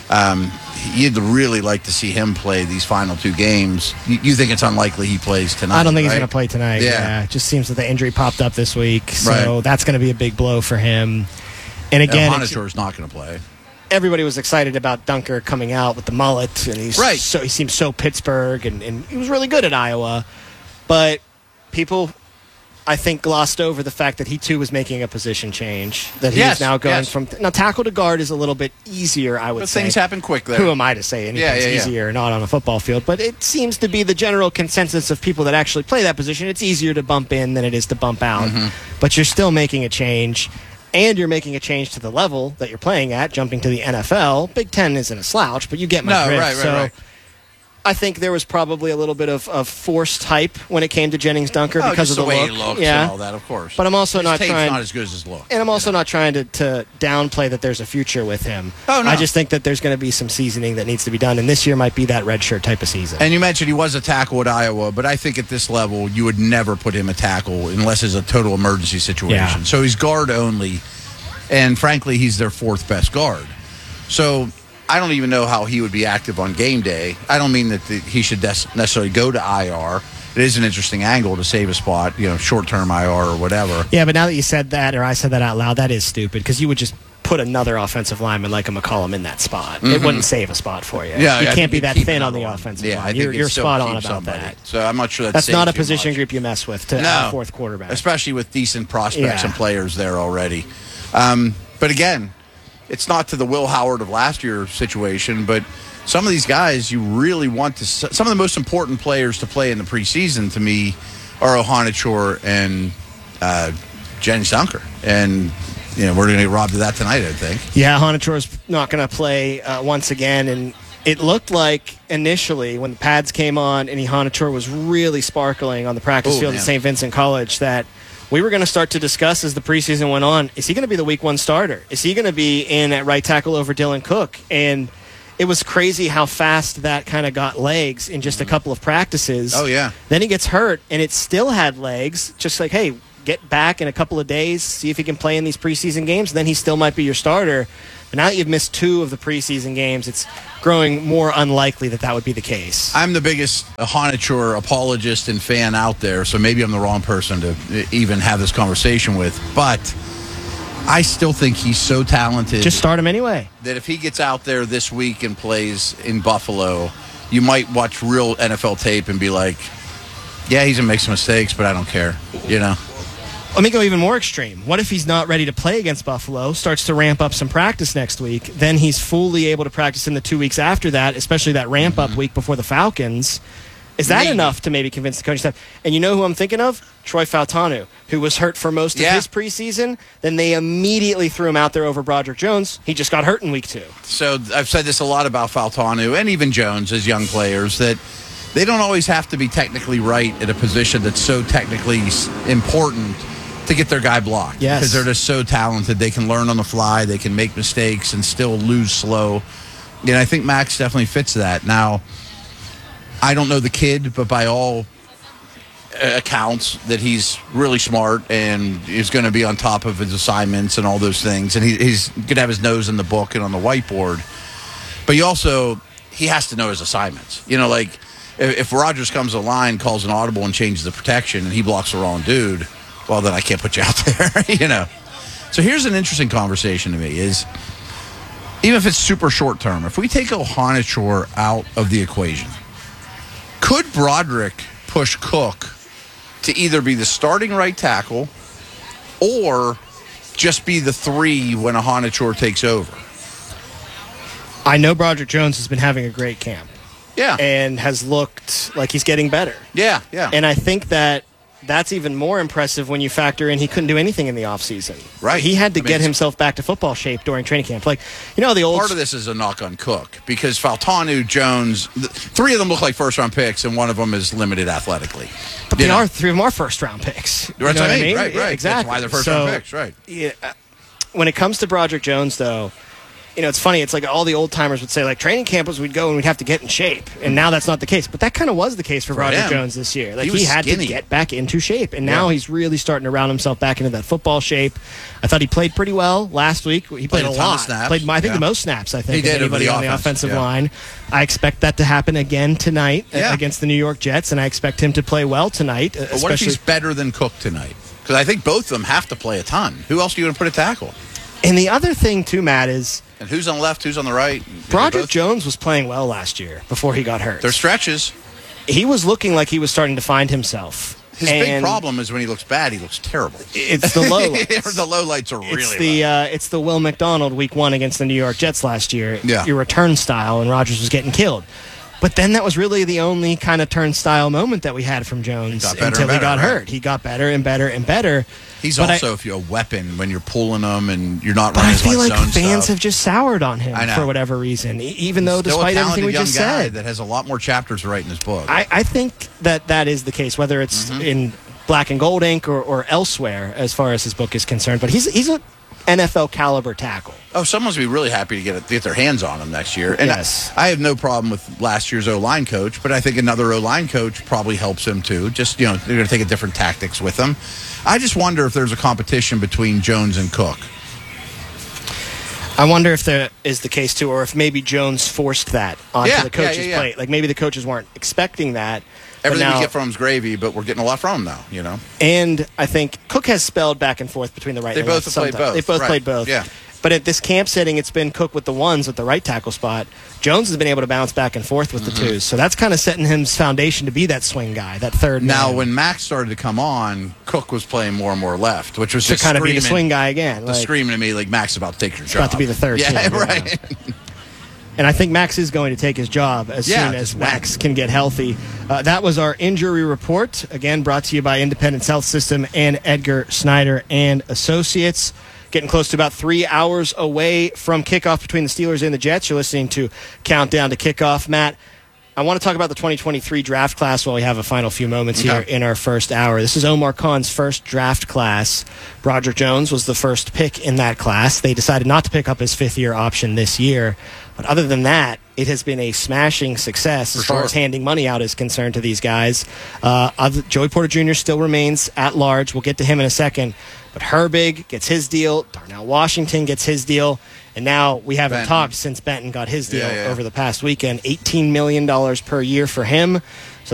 You'd really like to see him play these final two games. You think it's unlikely he plays tonight?
I don't think
he's
going to play tonight.
Yeah.
It just seems that the injury popped up this week, so that's going to be a big blow for him. And again,
Ihanachore's not going to play.
Everybody was excited about Dunker coming out with the mullet, and he seems so Pittsburgh, and he was really good at Iowa. But people, I think, glossed over the fact that he too was making a position change. That he is now going from tackle to guard is a little bit easier, I would say.
Things happen quick there.
Who am I to say anything's easier or not on a football field? But it seems to be the general consensus of people that actually play that position. It's easier to bump in than it is to bump out. But you're still making a change. And you're making a change to the level that you're playing at, jumping to the NFL. Big Ten isn't a slouch, but you get my drift.
Right.
I think there was probably a little bit of forced hype when it came to Jennings Dunker because of the
way
look.
he looks and all that, of course.
But I'm also not
tape's
trying.
not as good as his look.
And I'm also not trying to downplay that there's a future with him.
Oh, no.
I just think that there's going to be some seasoning that needs to be done, and this year might be that redshirt type of season.
And you mentioned he was a tackle at Iowa, but I think at this level you would never put him a tackle unless it's a total emergency situation.
Yeah.
So he's guard only, and frankly, he's their fourth best guard. So I don't even know how he would be active on game day. I don't mean that he should necessarily go to IR. it is an interesting angle to save a spot, short-term IR or whatever.
Yeah, but now that you said that, or I said that out loud, that is stupid because you would just put another offensive lineman like a McCollum in that spot. Mm-hmm. It wouldn't save a spot for you.
Yeah,
you can't be that thin on the offensive line. You're spot on about
somebody.
that.
So I'm not sure
that's not a position group you mess with to have a fourth quarterback.
Especially with decent prospects and players there already. But again, it's not to the Will Howard of last year's situation, but some of these guys you really want to... Some of the most important players to play in the preseason, to me, are Ohanachor and Jennings Dunker. And... we're going to get robbed of that tonight, I think.
Yeah, Ohanachor's not going to play once again, and it looked like initially when the pads came on and Ohanachor was really sparkling on the practice field at St. Vincent College that we were going to start to discuss as the preseason went on, is he going to be the week one starter? Is he going to be in at right tackle over Dylan Cook? And it was crazy how fast that kind of got legs in just a couple of practices.
Oh, yeah.
Then he gets hurt, and it still had legs, just like, hey, get back in a couple of days, see if he can play in these preseason games, then he still might be your starter. But now that you've missed 2 of the preseason games, it's growing more unlikely that would be the case.
I'm the biggest Ohanachor apologist and fan out there, so maybe I'm the wrong person to even have this conversation with. But I still think he's so talented.
Just start him anyway.
That if he gets out there this week and plays in Buffalo, you might watch real NFL tape and be like, yeah, he's going to make some mistakes, but I don't care,
Let me go even more extreme. What if he's not ready to play against Buffalo, starts to ramp up some practice next week, then he's fully able to practice in the 2 weeks after that, especially that ramp-up week before the Falcons? Is that enough to maybe convince the coaching staff? And you know who I'm thinking of? Troy Fautanu, who was hurt for most of his preseason. Then they immediately threw him out there over Broderick Jones. He just got hurt in week 2.
So I've said this a lot about Fautanu and even Jones as young players, that they don't always have to be technically right at a position that's so technically important to get their guy blocked.
Yes.
Because they're just so talented. They can learn on the fly. They can make mistakes and still lose slow. And I think Max definitely fits that. Now, I don't know the kid, but by all accounts that he's really smart and is going to be on top of his assignments and all those things. And he's going to have his nose in the book and on the whiteboard. But he has to know his assignments. If Rodgers comes to the line, calls an audible and changes the protection and he blocks the wrong dude, well, then I can't put you out there, So here's an interesting conversation to me is, even if it's super short term, if we take Ohanachor out of the equation, could Broderick push Cook to either be the starting right tackle or just be the 3 when Ohanachor takes over?
I know Broderick Jones has been having a great camp.
Yeah.
And has looked like he's getting better.
Yeah.
And I think that's even more impressive when you factor in he couldn't do anything in the offseason.
Right.
He had to get himself back to football shape during training camp. Like, the old...
Part of this is a knock on Cook because Fautanu, Jones, 3 of them look like first-round picks and one of them is limited athletically.
But 3 of them are first-round picks.
That's what I mean? Right.
Yeah, exactly.
That's why they're first-round picks, right.
Yeah, when it comes to Broderick Jones, though, it's funny. It's like all the old timers would say, like, training camp was we'd go and we'd have to get in shape. And now that's not the case. But that kind of was the case for Broderick Jones this year. Like, he had to get back into shape. And now he's really starting to round himself back into that football shape. I thought he played pretty well last week. He played a lot. Played, I think, the most snaps, I think, of anybody on the offensive line. I expect that to happen again tonight against the New York Jets. And I expect him to play well tonight.
But what if he's better than Cook tonight? Because I think both of them have to play a ton. Who else are you going to put at tackle?
And the other thing, too, Matt, is...
And who's on the left, who's on the right?
Broderick Jones was playing well last year before he got hurt.
There's stretches.
He was looking like he was starting to find himself.
His big problem is when he looks bad, he looks terrible.
It's the low lights.
The low lights are really
It's the Will McDonald week 1 against the New York Jets last year.
Yeah.
Your return style, and Rodgers was getting killed. But then that was really the only kind of turnstile moment that we had from Jones until he got hurt. He got better and better and better.
He's also a weapon when you're pulling him and you're not running his zone stuff.
I feel like fans have just soured on him for whatever reason, even though despite everything we just said.
That has a lot more chapters to write in his book.
I think that is the case, whether it's in Black and Gold ink or elsewhere as far as his book is concerned. But he's a NFL caliber tackle.
Oh, someone's going to be really happy to get their hands on him next year. And yes. I have no problem with last year's O-line coach, but I think another O-line coach probably helps him too. Just, they're going to take a different tactics with him. I just wonder if there's a competition between Jones and Cook.
I wonder if there is the case, too, or if maybe Jones forced that onto the coach's plate. Like, maybe the coaches weren't expecting that.
Everything we get from him is gravy, but we're getting a lot from him now, you know?
And I think Cook has spelled back and forth between the right and the left.
They both have played both.
They've both played both.
Yeah.
But at this camp setting, it's been Cook with the ones at the right tackle spot. Jones has been able to bounce back and forth with the twos. So that's kind of setting his foundation to be that swing guy, that third
Now,
man.
when Max started to come on, Cook was playing more and more left, which was just
kind of be the swing guy again.
Like, screaming at me like Max is about to take your job.
About to be the third team.
Yeah, right.
And I think Max is going to take his job as soon as Max can get healthy. That was our injury report. Again, brought to you by Independence Health System and Edgar Snyder and Associates. Getting close to about 3 hours away from kickoff between the Steelers and the Jets. You're listening to Countdown to Kickoff. Matt, I want to talk about the 2023 draft class while we have a final few moments here in our first hour. This is Omar Khan's first draft class. Broderick Jones was the first pick in that class. They decided not to pick up his fifth-year option this year. But other than that, it has been a smashing success as far as handing money out is concerned to these guys. Joey Porter Jr. still remains at large. We'll get to him in a second. But Herbig gets his deal. Darnell Washington gets his deal. And now we haven't talked since Benton got his deal over the past weekend. $18 million per year for him.